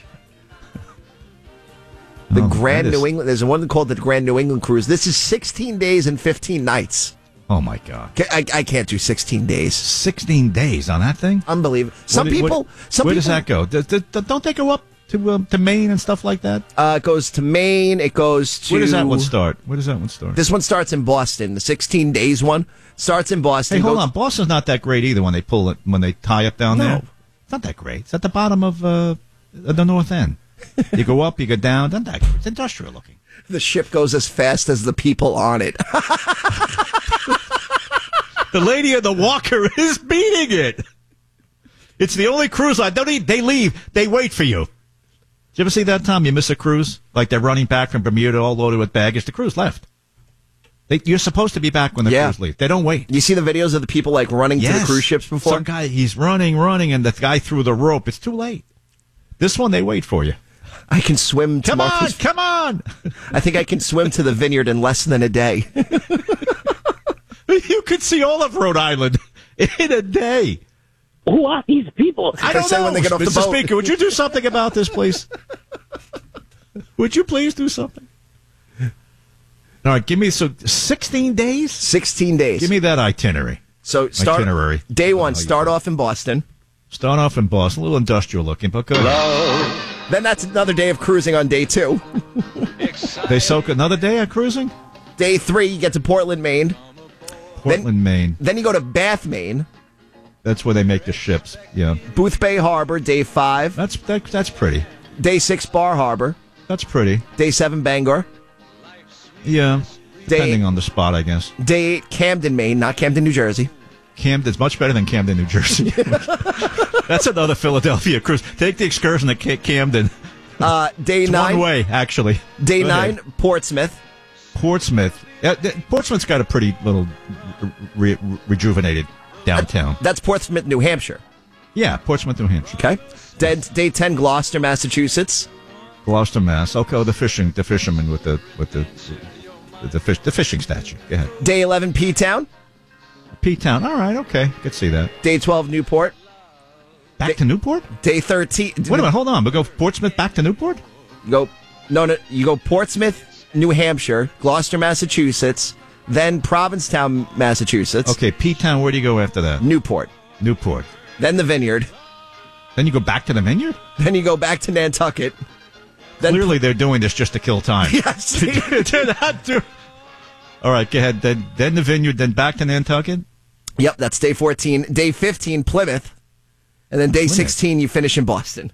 Speaker 2: The
Speaker 1: Oh,
Speaker 2: Grand
Speaker 1: that is-
Speaker 2: New England. There's one called the Grand New England Cruise. This is sixteen days and fifteen nights.
Speaker 1: Oh my God!
Speaker 2: Ca- I, I can't do sixteen days.
Speaker 1: Sixteen days on that thing?
Speaker 2: Unbelievable. Some
Speaker 1: What-
Speaker 2: people.
Speaker 1: what-
Speaker 2: some
Speaker 1: where
Speaker 2: people,
Speaker 1: does that go? Does- does- Don't they go up to um, to Maine and stuff like that?
Speaker 2: Uh, it goes to Maine. It goes to.
Speaker 1: Where does that one start? Where does that one start?
Speaker 2: This one starts in Boston. The sixteen days one starts in Boston.
Speaker 1: Hey, hold
Speaker 2: goes-
Speaker 1: on. Boston's not that great either when they pull it, when they tie up down
Speaker 2: No.
Speaker 1: there. It's not that great. It's at the bottom of uh, the north end. You go up, you go down. Not that great. It's industrial looking.
Speaker 2: The ship goes as fast as the people on it.
Speaker 1: The lady in the walker is beating it. It's the only cruise line. Don't eat, they leave. They wait for you. Did you ever see that, Tom? You miss a cruise? Like they're running back from Bermuda all loaded with baggage. The cruise left. They, you're supposed to be back when the
Speaker 2: Yeah.
Speaker 1: cruise leaves. They don't wait.
Speaker 2: You see the videos of the people like running to the
Speaker 1: Yes.
Speaker 2: cruise ships before?
Speaker 1: Some guy, he's running, running, and the guy threw the rope. It's too late. This one, they wait for you.
Speaker 2: I can swim to
Speaker 1: Come on,
Speaker 2: Martha's-
Speaker 1: come on.
Speaker 2: I think I can swim to the vineyard in less than a day.
Speaker 1: You could see all of Rhode Island in a day.
Speaker 7: Who are these people?
Speaker 1: I don't
Speaker 2: say
Speaker 1: know.
Speaker 2: when they get off the
Speaker 1: Mister
Speaker 2: boat.
Speaker 1: Speaker, would you do something about this, please? Would you please do something? All right, give me so sixteen days.
Speaker 2: Sixteen days.
Speaker 1: Give me that itinerary.
Speaker 2: So start
Speaker 1: itinerary.
Speaker 2: day one. Start off in Boston.
Speaker 1: Start off in Boston, a little industrial looking, but good.
Speaker 2: Then that's another day of cruising on day two.
Speaker 1: They soak another day of cruising.
Speaker 2: Day three, you get to Portland, Maine.
Speaker 1: Portland, Maine.
Speaker 2: Then you go to Bath, Maine.
Speaker 1: That's where they make the ships. Yeah,
Speaker 2: Boothbay Harbor, day five.
Speaker 1: that's that, that's pretty.
Speaker 2: Day six, Bar Harbor.
Speaker 1: That's pretty.
Speaker 2: Day seven, Bangor.
Speaker 1: Yeah,
Speaker 2: Day-
Speaker 1: depending on the spot, I guess.
Speaker 2: Day eight, Camden, Maine, not Camden, New Jersey.
Speaker 1: Camden's much better than Camden, New Jersey. That's another Philadelphia cruise. Take the excursion to Ca- Camden.
Speaker 2: Uh, day
Speaker 1: It's
Speaker 2: nine.
Speaker 1: one way, actually.
Speaker 2: Day
Speaker 1: Go
Speaker 2: nine,
Speaker 1: ahead.
Speaker 2: Portsmouth.
Speaker 1: Portsmouth. Uh, th- Portsmouth's got a pretty little re- re- rejuvenated downtown.
Speaker 2: That's Portsmouth, New Hampshire.
Speaker 1: Yeah, Portsmouth, New Hampshire.
Speaker 2: Okay. Day, day ten, Gloucester, Massachusetts.
Speaker 1: Gloucester, Mass. Okay, oh, the fishing, the fisherman with the with the the fish, the fishing statue. Go ahead.
Speaker 2: Day eleven, P-Town.
Speaker 1: P-Town. All right, okay, could see that.
Speaker 2: Day twelve, Newport.
Speaker 1: Back
Speaker 2: Day-
Speaker 1: to Newport.
Speaker 2: Day thirteen.
Speaker 1: Wait a minute, hold on. We go Portsmouth back to Newport.
Speaker 2: You go no no. You go Portsmouth, New Hampshire, Gloucester, Massachusetts, then Provincetown, Massachusetts.
Speaker 1: Okay, P-Town. Where do you go after that?
Speaker 2: Newport.
Speaker 1: Newport.
Speaker 2: Then the Vineyard.
Speaker 1: Then you go back to the Vineyard.
Speaker 2: Then you go back to Nantucket. Then
Speaker 1: Clearly, they're doing this just to kill time.
Speaker 2: Yes.
Speaker 1: They're not doing- All right, go ahead. Then, then the Vineyard. Then back to Nantucket.
Speaker 2: Yep, that's day fourteen. Day fifteen, Plymouth. And then day
Speaker 1: Plymouth.
Speaker 2: sixteen, you finish in Boston.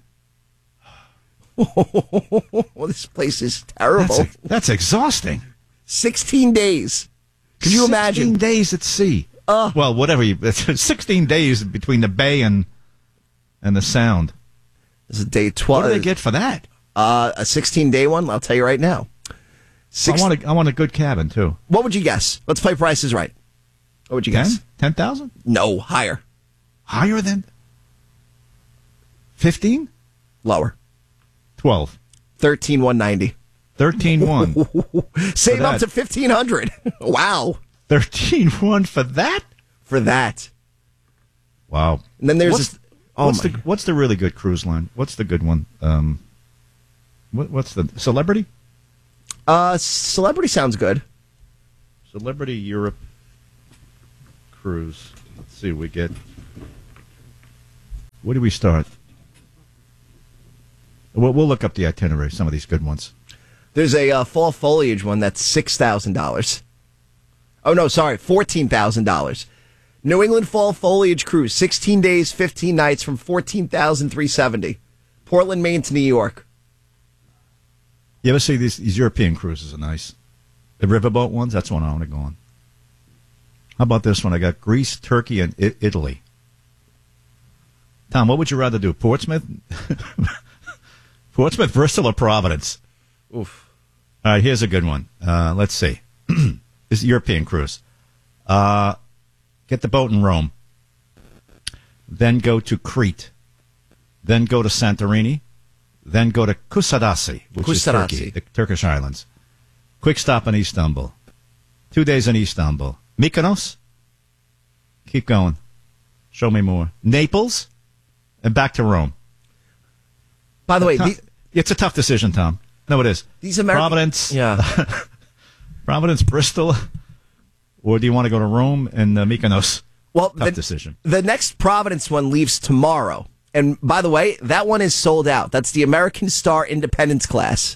Speaker 2: Well, this place is terrible.
Speaker 1: That's, that's exhausting.
Speaker 2: sixteen days. Can you imagine?
Speaker 1: sixteen days at sea.
Speaker 2: Uh,
Speaker 1: well, whatever. You, sixteen days between the bay and and the Sound.
Speaker 2: This is day twelve.
Speaker 1: What do they get for that?
Speaker 2: Uh, a sixteen-day one, I'll tell you right now. Six,
Speaker 1: I want a, I want a good cabin, too.
Speaker 2: what would you guess? Let's play Prices Right. What would you
Speaker 1: Ten?
Speaker 2: guess?
Speaker 1: Ten thousand?
Speaker 2: No, higher.
Speaker 1: Higher than fifteen?
Speaker 2: Lower.
Speaker 1: Twelve.
Speaker 2: Thirteen one ninety.
Speaker 1: thirteen one.
Speaker 2: Save up to fifteen hundred. Wow.
Speaker 1: thirteen one for that?
Speaker 2: For that.
Speaker 1: Wow.
Speaker 2: And then there's
Speaker 1: what's,
Speaker 2: this, oh
Speaker 1: what's
Speaker 2: my.
Speaker 1: the what's the really good cruise line? What's the good one? Um, what, what's the Celebrity?
Speaker 2: Uh, Celebrity sounds good.
Speaker 1: Celebrity Europe cruise. Let's see what we get. Where do we start? We'll, we'll look up the itinerary, some of these good ones.
Speaker 2: There's a uh, fall foliage one that's six thousand dollars. Oh, no, sorry, fourteen thousand dollars. New England Fall Foliage Cruise, sixteen days, fifteen nights from fourteen thousand three hundred seventy dollars. Portland, Maine to New York.
Speaker 1: You ever see these, these European cruises are nice? The riverboat ones, that's one I want to go on. How about this one? I got Greece, Turkey, and I- Italy. Tom, what would you rather do, Portsmouth? Portsmouth, Bristol, or Providence?
Speaker 2: Oof.
Speaker 1: All right, here's a good one. Uh, let's see. This is a European cruise. Uh, get the boat in Rome. Then go to Crete. Then go to Santorini. Then go to Kusadasi, which
Speaker 2: Kusadasi.
Speaker 1: is Turkey, the Turkish islands. Quick stop in Istanbul. Two days in Istanbul. Mykonos. Keep going. Show me more. Naples. And back to Rome.
Speaker 2: By the way,
Speaker 1: Tom,
Speaker 2: the,
Speaker 1: it's a tough decision, Tom. No, it is.
Speaker 2: These American,
Speaker 1: Providence.
Speaker 2: Yeah.
Speaker 1: Providence, Bristol. Or do you want to go to Rome and uh, Mykonos?
Speaker 2: Well,
Speaker 1: tough
Speaker 2: the,
Speaker 1: decision.
Speaker 2: The next Providence one leaves tomorrow. And by the way, that one is sold out. That's the American Star Independence class.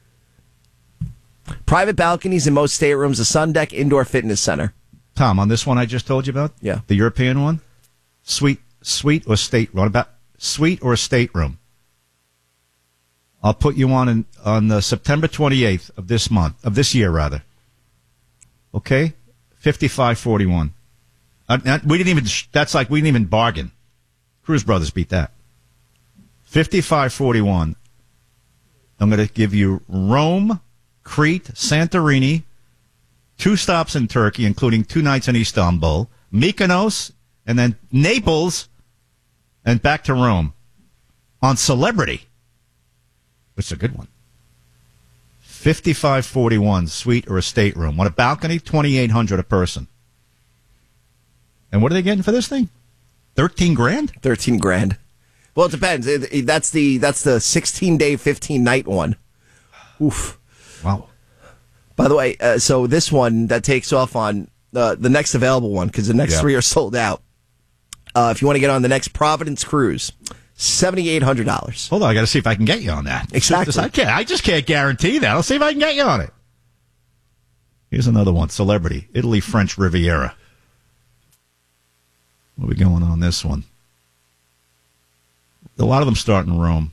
Speaker 2: Private balconies in most staterooms, a sun deck, indoor fitness center.
Speaker 1: Tom, on this one I just told you about?
Speaker 2: Yeah.
Speaker 1: The European one? Suite, suite or state room? About suite or stateroom? I'll put you on in, on the September twenty-eighth of this month, of this year rather. Okay? fifty-five forty-one. Uh, we didn't even, that's like we didn't even bargain. Cruise Brothers beat that. fifty-five forty-one. I'm going to give you Rome, Crete, Santorini, two stops in Turkey, including two nights in Istanbul, Mykonos, and then Naples, and back to Rome on Celebrity, which is a good one. fifty-five forty-one, suite or a stateroom. Want a balcony? twenty-eight hundred a person. And what are they getting for this thing? Thirteen grand?
Speaker 2: Thirteen grand. Well, it depends. It, it, that's the that's the sixteen day, fifteen night one. Oof.
Speaker 1: Wow.
Speaker 2: By the way, uh, so this one that takes off on uh, the next available one because the next
Speaker 1: Yeah.
Speaker 2: three are sold out. Uh, if you want to get on the next Providence cruise, seventy eight hundred dollars.
Speaker 1: Hold on, I got to see if I can get you on that.
Speaker 2: Exactly.
Speaker 1: I can't. I just can't guarantee that. I'll see if I can get you on it. Here's another one. Celebrity. Italy, French Riviera. What are we going on this one? A lot of them start in Rome.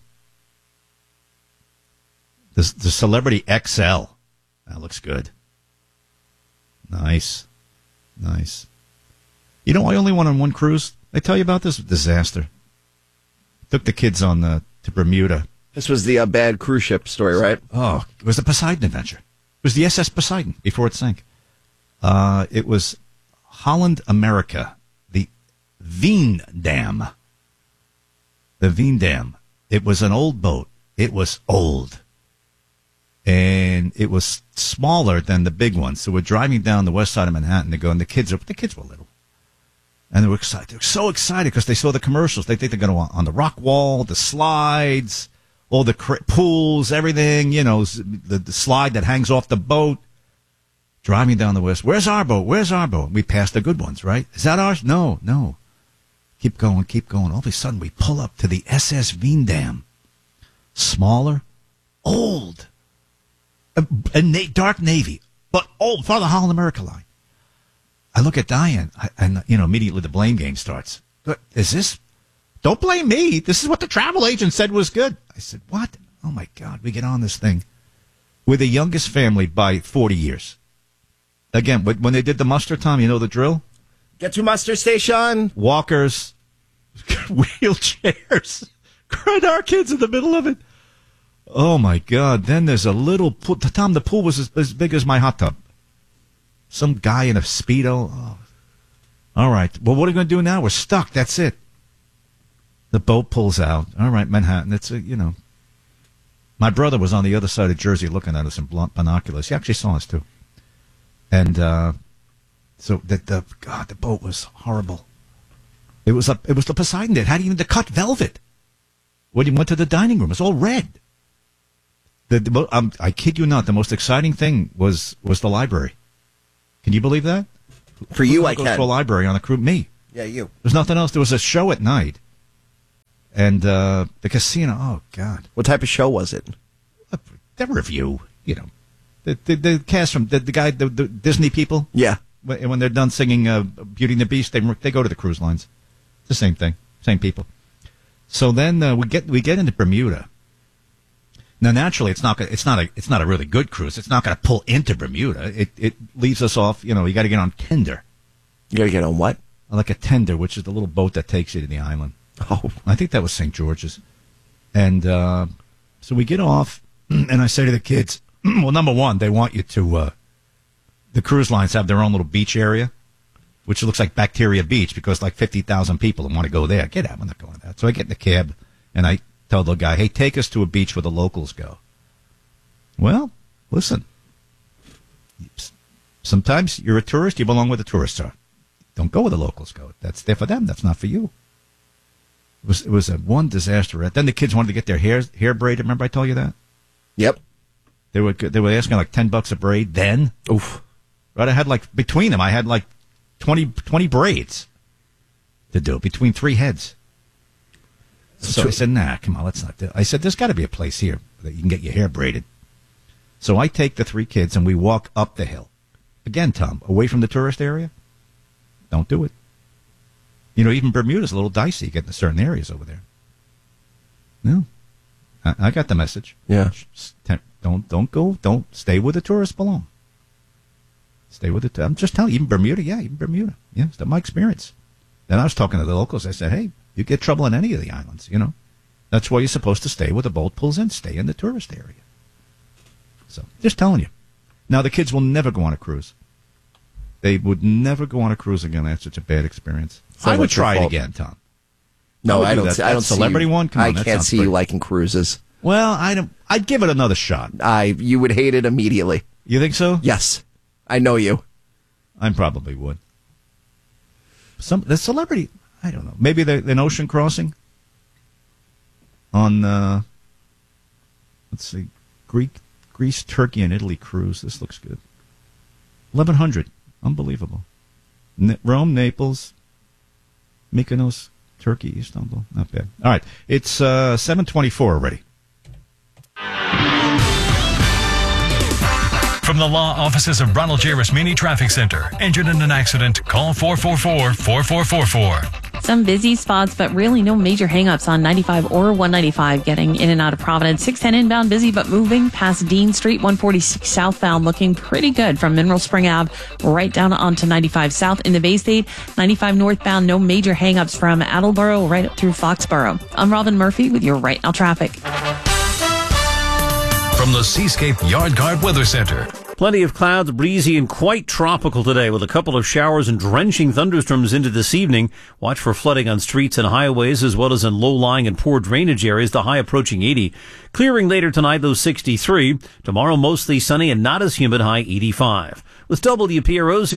Speaker 1: The, the Celebrity X L. That looks good. Nice. Nice. You know, I only went on one cruise. I tell you about this disaster. Took the kids on the, to Bermuda.
Speaker 2: This was the uh, bad cruise ship story, right?
Speaker 1: Oh, it was the Poseidon Adventure. It was the S S Poseidon before it sank. Uh, it was Holland America, the Veendam. The Veendam. It was an old boat. It was old. And it was smaller than the big one. So we're driving down the west side of Manhattan to go, and the kids are, the kids were little. And they were excited. They were so excited because they saw the commercials. They think they're going to on the rock wall, the slides, all the cr- pools, everything, you know, the, the slide that hangs off the boat. Driving down the west. Where's our boat? Where's our boat? We passed the good ones, right? Is that ours? No, no. Keep going, keep going. All of a sudden, we pull up to the S S Veendam. Smaller, old, a, a na- dark navy, but old, for the Holland America line. I look at Diane, I, and, you know, immediately the blame game starts. But is this, don't blame me. This is what the travel agent said was good. I said, what? Oh, my God. We get on this thing. We're the youngest family by forty years. Again, when they did the muster, Tom, you know the drill?
Speaker 2: Get to muster station.
Speaker 1: Walkers, wheelchairs. And our kids in the middle of it. Oh, my God. Then there's a little pool. Tom, the pool was as, as big as my hot tub. Some guy in a Speedo. Oh. All right. Well, what are we going to do now? We're stuck. That's it. The boat pulls out. All right, Manhattan. It's a, you know, My brother was on the other side of Jersey looking at us in binoculars. He actually saw us, too. And uh, so the, the God, the boat was horrible. It was a, it was the Poseidon. It had even the cut velvet. When you went to the dining room, it was all red. The, the um, I kid you not, the most exciting thing was was the library. Can you believe that?
Speaker 2: For you, I
Speaker 1: go
Speaker 2: can.
Speaker 1: To a library on a cruise. Me.
Speaker 2: Yeah, you.
Speaker 1: There's nothing else. There was a show at night, and uh, the casino. Oh God,
Speaker 2: what type of show was it?
Speaker 1: A, the review. You know, the the, the cast from the, the guy, the, the Disney people.
Speaker 2: Yeah.
Speaker 1: When, when they're done singing uh, Beauty and the Beast, they they go to the cruise lines. It's the same thing, same people. So then uh, we get we get into Bermuda. Now, naturally, it's not it's not a it's not a really good cruise. It's not going to pull into Bermuda. It it leaves us off. You know, you got to get on tender.
Speaker 2: You got to get on what?
Speaker 1: Like a tender, which is the little boat that takes you to the island.
Speaker 2: Oh,
Speaker 1: I think that was Saint George's. And uh, so we get off, and I say to the kids, "Well, number one, they want you to. Uh, the cruise lines have their own little beach area, which looks like Bacteria Beach because like fifty thousand people want to go there. Get out, I'm not going to that. So I get in the cab, and I tell the guy, hey, take us to a beach where the locals go. Well, listen. Sometimes you're a tourist, you belong where the tourists are. Don't go where the locals go. That's there for them. That's not for you. It was it was a one disaster. Then the kids wanted to get their hair hair braided. Remember I told you that?
Speaker 2: Yep.
Speaker 1: They were they were asking like ten bucks a braid then.
Speaker 2: Oof.
Speaker 1: Right, I had like between them, I had like twenty, twenty braids to do between three heads. So I said, nah, come on, let's not do it. I said, there's got to be a place here that you can get your hair braided. So I take the three kids and we walk up the hill. Again, Tom, away from the tourist area. Don't do it. You know, even Bermuda's a little dicey getting to certain areas over there. No. I, I got the message.
Speaker 2: Yeah.
Speaker 1: Don't don't go, don't stay where the tourists belong. Stay with it. I'm just telling you, even Bermuda, yeah, even Bermuda. Yeah, it's my experience. Then I was talking to the locals. I said, hey, you get trouble in any of the islands, you know. That's why you're supposed to stay where the boat pulls in. Stay in the tourist area. So, just telling you. Now, the kids will never go on a cruise. They would never go on a cruise again. That's such a bad experience.
Speaker 2: Sounds
Speaker 1: I would
Speaker 2: like
Speaker 1: try
Speaker 2: your
Speaker 1: it
Speaker 2: fault.
Speaker 1: again, Tom.
Speaker 2: No,
Speaker 1: I,
Speaker 2: I
Speaker 1: do
Speaker 2: don't.
Speaker 1: that.
Speaker 2: See, I don't
Speaker 1: that celebrity
Speaker 2: see you,
Speaker 1: one. Come on,
Speaker 2: I
Speaker 1: that
Speaker 2: can't
Speaker 1: sounds
Speaker 2: see
Speaker 1: great.
Speaker 2: you liking cruises.
Speaker 1: Well, I don't. I'd give it another shot.
Speaker 2: I. You would hate it immediately.
Speaker 1: You think so?
Speaker 2: Yes, I know you.
Speaker 1: I probably would. Some the celebrity. I don't know. Maybe the, an ocean crossing on. Uh, let's see, Greek, Greece, Turkey, and Italy cruise. This looks good. Eleven hundred, unbelievable. N- Rome, Naples, Mykonos, Turkey, Istanbul. Not bad. All right, it's uh, seven twenty-four already.
Speaker 15: From the law offices of Ronald J. Rasmini Traffic Center. Injured in an accident? Call four four four, four four four four.
Speaker 16: Some busy spots, but really no major hangups on ninety-five or one ninety-five getting in and out of Providence. six ten inbound, busy but moving past Dean Street. one forty-six southbound looking pretty good from Mineral Spring Ave right down onto ninety-five south in the Bay State. ninety-five northbound, no major hangups from Attleboro right up through Foxborough. I'm Robin Murphy with your Right Now traffic.
Speaker 15: From the Seascape Yard Guard Weather Center.
Speaker 17: Plenty of clouds, breezy and quite tropical today with a couple of showers and drenching thunderstorms into this evening. Watch for flooding on streets and highways as well as in low-lying and poor drainage areas, the high approaching eighty. Clearing later tonight, though sixty-three. Tomorrow mostly sunny and not as humid, high eighty-five. With W P R O's...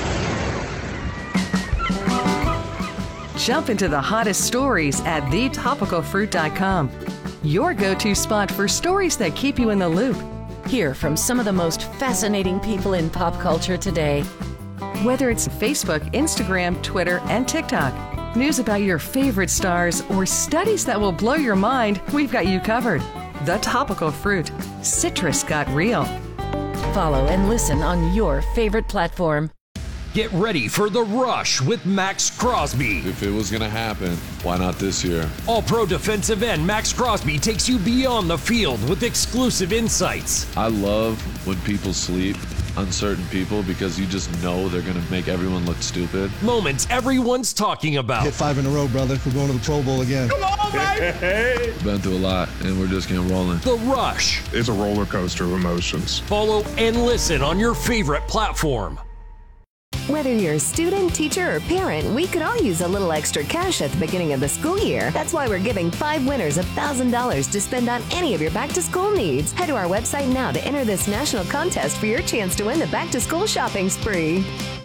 Speaker 22: Jump into the hottest stories at the topical fruit dot com. Your go-to spot for stories that keep you in the loop.
Speaker 10: Hear from some of the most fascinating people in pop culture today.
Speaker 22: Whether it's Facebook, Instagram, Twitter, and TikTok, news about your favorite stars, or studies that will blow your mind, we've got you covered. The Topical Fruit. Citrus got real.
Speaker 10: Follow and listen on your favorite platform.
Speaker 8: Get ready for The Rush with Max Crosby.
Speaker 9: If it was going to happen, why not this year?
Speaker 8: All-pro defensive end Max Crosby takes you beyond the field with exclusive insights.
Speaker 9: I love when people sleep on certain people because you just know they're going to make everyone look stupid.
Speaker 8: Moments everyone's talking about.
Speaker 11: Hit five in a row, brother. We're going to the Pro Bowl again.
Speaker 8: Come on, baby!
Speaker 9: Been through a lot, and we're just getting rolling.
Speaker 8: The Rush.
Speaker 14: It's a roller coaster of emotions.
Speaker 8: Follow and listen on your favorite platform.
Speaker 6: Whether you're a student, teacher, or parent, we could all use a little extra cash at the beginning of the school year. That's why we're giving five winners one thousand dollars to spend on any of your back-to-school needs. Head to our website now to enter this national contest for your chance to win the back-to-school shopping spree.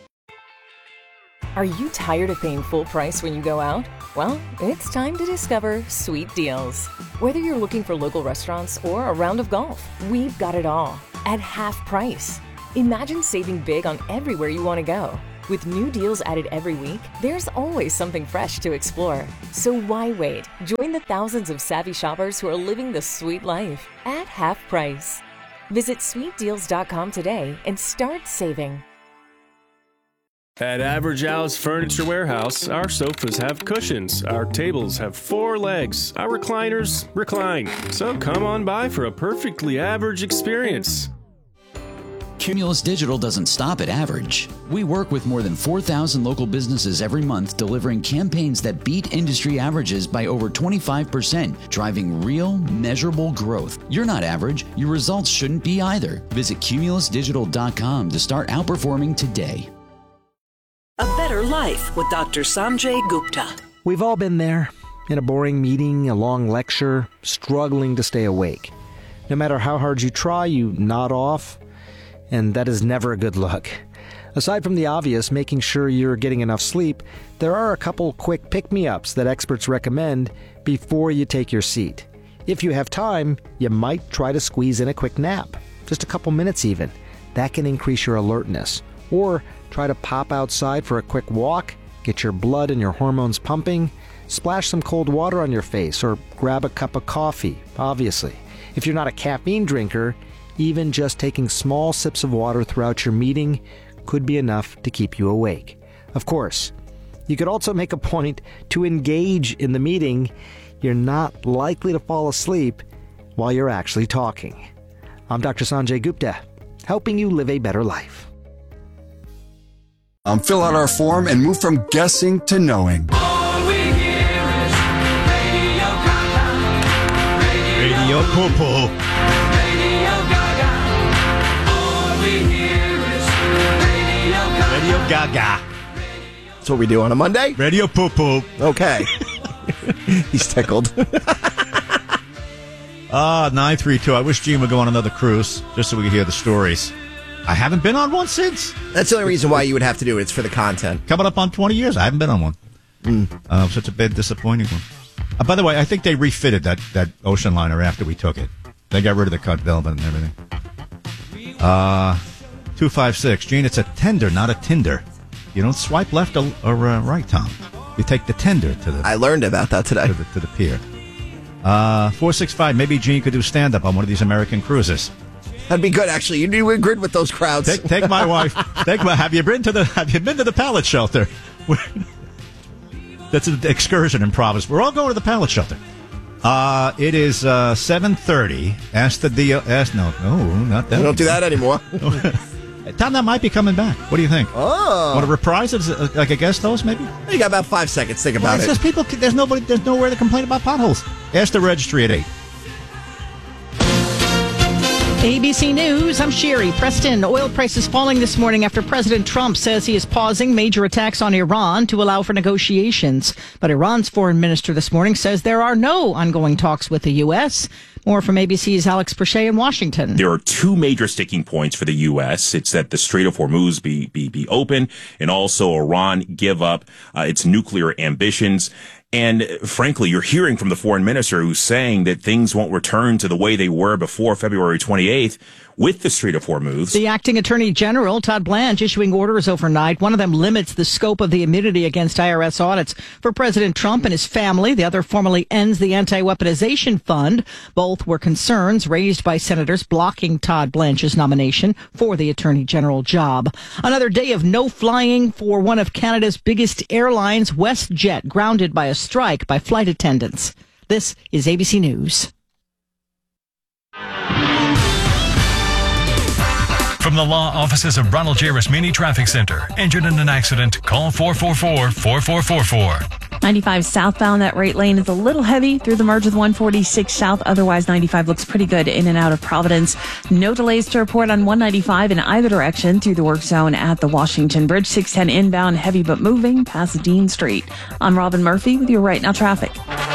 Speaker 4: Are you tired of paying full price when you go out? Well, it's time to discover Sweet Deals. Whether you're looking for local restaurants or a round of golf, we've got it all at half price. Imagine saving big on everywhere you want to go. With new deals added every week, there's always something fresh to explore. So why wait? Join the thousands of savvy shoppers who are living the sweet life at half price. Visit sweet deals dot com today and start saving.
Speaker 14: At Average Al's Furniture Warehouse, our sofas have cushions, our tables have four legs, our recliners recline. So come on by for a perfectly average experience.
Speaker 21: Cumulus Digital doesn't stop at average. We work with more than four thousand local businesses every month, delivering campaigns that beat industry averages by over twenty-five percent, driving real, measurable growth. You're not average. Your results shouldn't be either. Visit cumulus digital dot com to start outperforming today.
Speaker 12: A Better Life with Doctor Sanjay Gupta.
Speaker 13: We've all been there. In a boring meeting, a long lecture, struggling to stay awake. No matter how hard you try, you nod off, and that is never a good look. Aside from the obvious, making sure you're getting enough sleep, there are a couple quick pick-me-ups that experts recommend before you take your seat. If you have time, you might try to squeeze in a quick nap. Just a couple minutes even. That can increase your alertness. Or try to pop outside for a quick walk, get your blood and your hormones pumping, splash some cold water on your face, or grab a cup of coffee, obviously. If you're not a caffeine drinker, even just taking small sips of water throughout your meeting could be enough to keep you awake. Of course, you could also make a point to engage in the meeting. You're not likely to fall asleep while you're actually talking. I'm Doctor Sanjay Gupta, helping you live a better life.
Speaker 19: Um, fill out our form and move from guessing to knowing.
Speaker 1: Radio Poo-Poo. Radio Gaga.
Speaker 2: That's what we do on a Monday?
Speaker 1: Radio Poo-Poo.
Speaker 2: Okay. He's tickled.
Speaker 1: Ah, uh, nine three two. I wish Gene would go on another cruise just so we could hear the stories. I haven't been on one since.
Speaker 2: That's the only reason why you would have to do it. It's for the content.
Speaker 1: Coming up on twenty years. I haven't been on one. Mm. Uh, such a bad, disappointing one. Uh, by the way, I think they refitted that, that ocean liner after we took it. They got rid of the cut velvet and everything. Uh, two five six. Gene, it's a tender, not a Tinder. You don't swipe left or, or uh, right, Tom. You take the tender to the...
Speaker 2: I learned about that today.
Speaker 1: To the, to the pier. Uh, four six five. Maybe Gene could do stand-up on one of these American cruises.
Speaker 2: That'd be good, actually. You do good with those crowds.
Speaker 1: Take, take my wife. Take my. Have you been to the? Have you been to the pallet shelter? That's an excursion in Providence. We're all going to the pallet shelter. Uh, it is uh, seven thirty. Ask the deal. Ask no, no, not that.
Speaker 2: We don't do that anymore.
Speaker 1: Tom, that might be coming back. What do you think?
Speaker 2: Oh,
Speaker 1: want to reprise it as, like a guest host, maybe?
Speaker 2: You got about five seconds. Think about
Speaker 1: well,
Speaker 2: it.
Speaker 1: Just people. There's nobody. There's nowhere to complain about potholes. Ask the registry at eight.
Speaker 23: A B C News, I'm Sherry. Preston, oil prices falling this morning after President Trump says he is pausing major attacks on Iran to allow for negotiations. But Iran's foreign minister this morning says there are no ongoing talks with the U S. More from A B C's Alex Perche in Washington.
Speaker 20: There are two major sticking points for the U S. It's that the Strait of Hormuz be be, be open, and also Iran give up uh, its nuclear ambitions. And frankly, you're hearing from the foreign minister who's saying that things won't return to the way they were before February twenty-eighth with the Strait of Hormuz.
Speaker 23: The acting attorney general, Todd Blanche, issuing orders overnight. One of them limits the scope of the immunity against I R S audits for President Trump and his family. The other formally ends the anti-weaponization fund. Both were concerns raised by senators blocking Todd Blanche's nomination for the attorney general job. Another day of no flying for one of Canada's biggest airlines, WestJet, grounded by a strike by flight attendants. This is A B C News.
Speaker 24: From the law offices of Ronald J. Rasmini Traffic Center. Injured in an accident? Call four four four, four four four four.
Speaker 16: ninety-five southbound, that right lane is a little heavy through the merge with one forty-six south. Otherwise, ninety-five looks pretty good in and out of Providence. No delays to report on one ninety-five in either direction through the work zone at the Washington Bridge. six ten inbound, heavy but moving past Dean Street. I'm Robin Murphy with your Right Now traffic.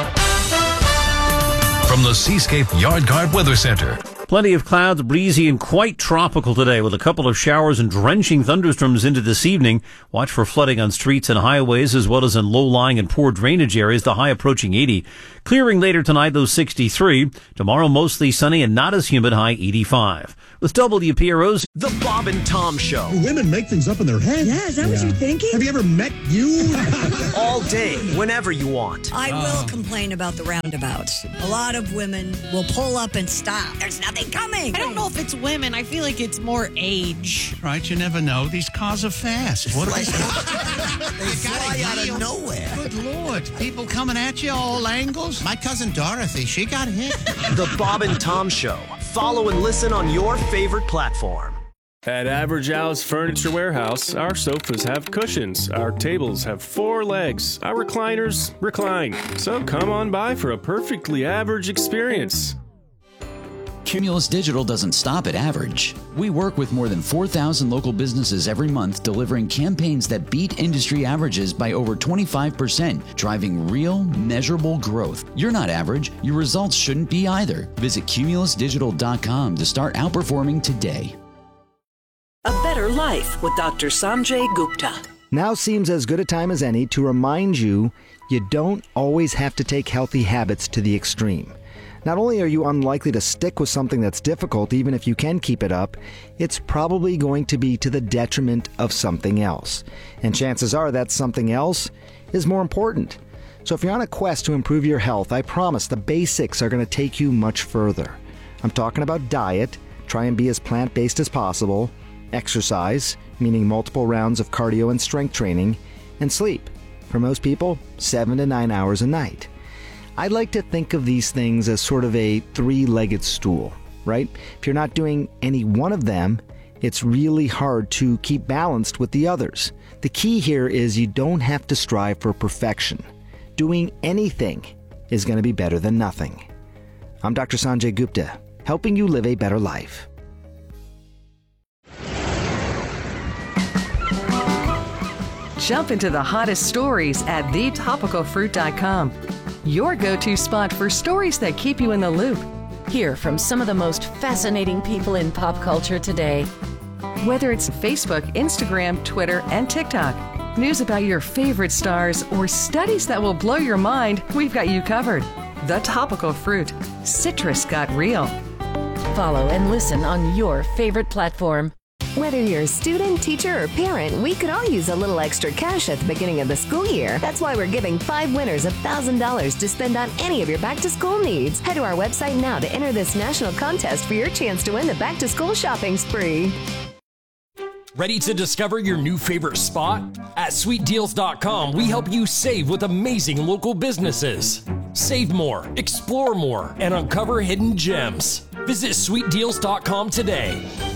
Speaker 15: From the Seascape Yard Guard Weather Center.
Speaker 17: Plenty of clouds, breezy and quite tropical today with a couple of showers and drenching thunderstorms into this evening. Watch for flooding on streets and highways as well as in low-lying and poor drainage areas, the high approaching eighty. Clearing later tonight, though, sixty-three. Tomorrow, mostly sunny and not as humid, high eighty-five. With W P R O's
Speaker 3: The Bob and Tom Show.
Speaker 11: Women make things up in their head.
Speaker 5: Yeah, is that what you're thinking?
Speaker 11: Have you ever met you?
Speaker 3: All day, whenever you want.
Speaker 5: I will complain about the roundabouts. A lot of women will pull up and stop. There's nothing coming.
Speaker 7: I don't know if it's women. I feel like it's more age.
Speaker 18: Right, you never know. These cars are fast. What
Speaker 3: They
Speaker 18: you
Speaker 3: fly out of nowhere.
Speaker 18: Good Lord. People coming at you all angles. My cousin Dorothy, she got hit.
Speaker 3: The Bob and Tom Show. Follow and listen on your favorite platform.
Speaker 14: At Average Al's Furniture Warehouse, our sofas have cushions, our tables have four legs, our recliners recline. So come on by for a perfectly average experience.
Speaker 21: Cumulus Digital doesn't stop at average. We work with more than four thousand local businesses every month, delivering campaigns that beat industry averages by over twenty-five percent, driving real, measurable growth. You're not average. Your results shouldn't be either. Visit cumulus digital dot com to start outperforming today.
Speaker 12: A Better Life with Doctor Sanjay Gupta.
Speaker 13: Now seems as good a time as any to remind you you don't always have to take healthy habits to the extreme. Not only are you unlikely to stick with something that's difficult, even if you can keep it up, it's probably going to be to the detriment of something else. And chances are that something else is more important. So if you're on a quest to improve your health, I promise the basics are going to take you much further. I'm talking about diet, try and be as plant-based as possible, exercise, meaning multiple rounds of cardio and strength training, and sleep. For most people, seven to nine hours a night. I like to think of these things as sort of a three-legged stool, right? If you're not doing any one of them, it's really hard to keep balanced with the others. The key here is you don't have to strive for perfection. Doing anything is going to be better than nothing. I'm Doctor Sanjay Gupta, helping you live a better life.
Speaker 22: Jump into the hottest stories at the topical fruit dot com. Your go-to spot for stories that keep you in the loop.
Speaker 10: Hear from some of the most fascinating people in pop culture today.
Speaker 22: Whether it's Facebook, Instagram, Twitter, and TikTok, news about your favorite stars, or studies that will blow your mind, we've got you covered. The Topical Fruit. Citrus got real.
Speaker 10: Follow and listen on your favorite platform.
Speaker 6: Whether you're a student, teacher, or parent, we could all use a little extra cash at the beginning of the school year. That's why we're giving five winners one thousand dollars to spend on any of your back-to-school needs. Head to our website now to enter this national contest for your chance to win the back-to-school shopping spree.
Speaker 8: Ready to discover your new favorite spot? At sweet deals dot com, we help you save with amazing local businesses. Save more, explore more, and uncover hidden gems. Visit sweet deals dot com today.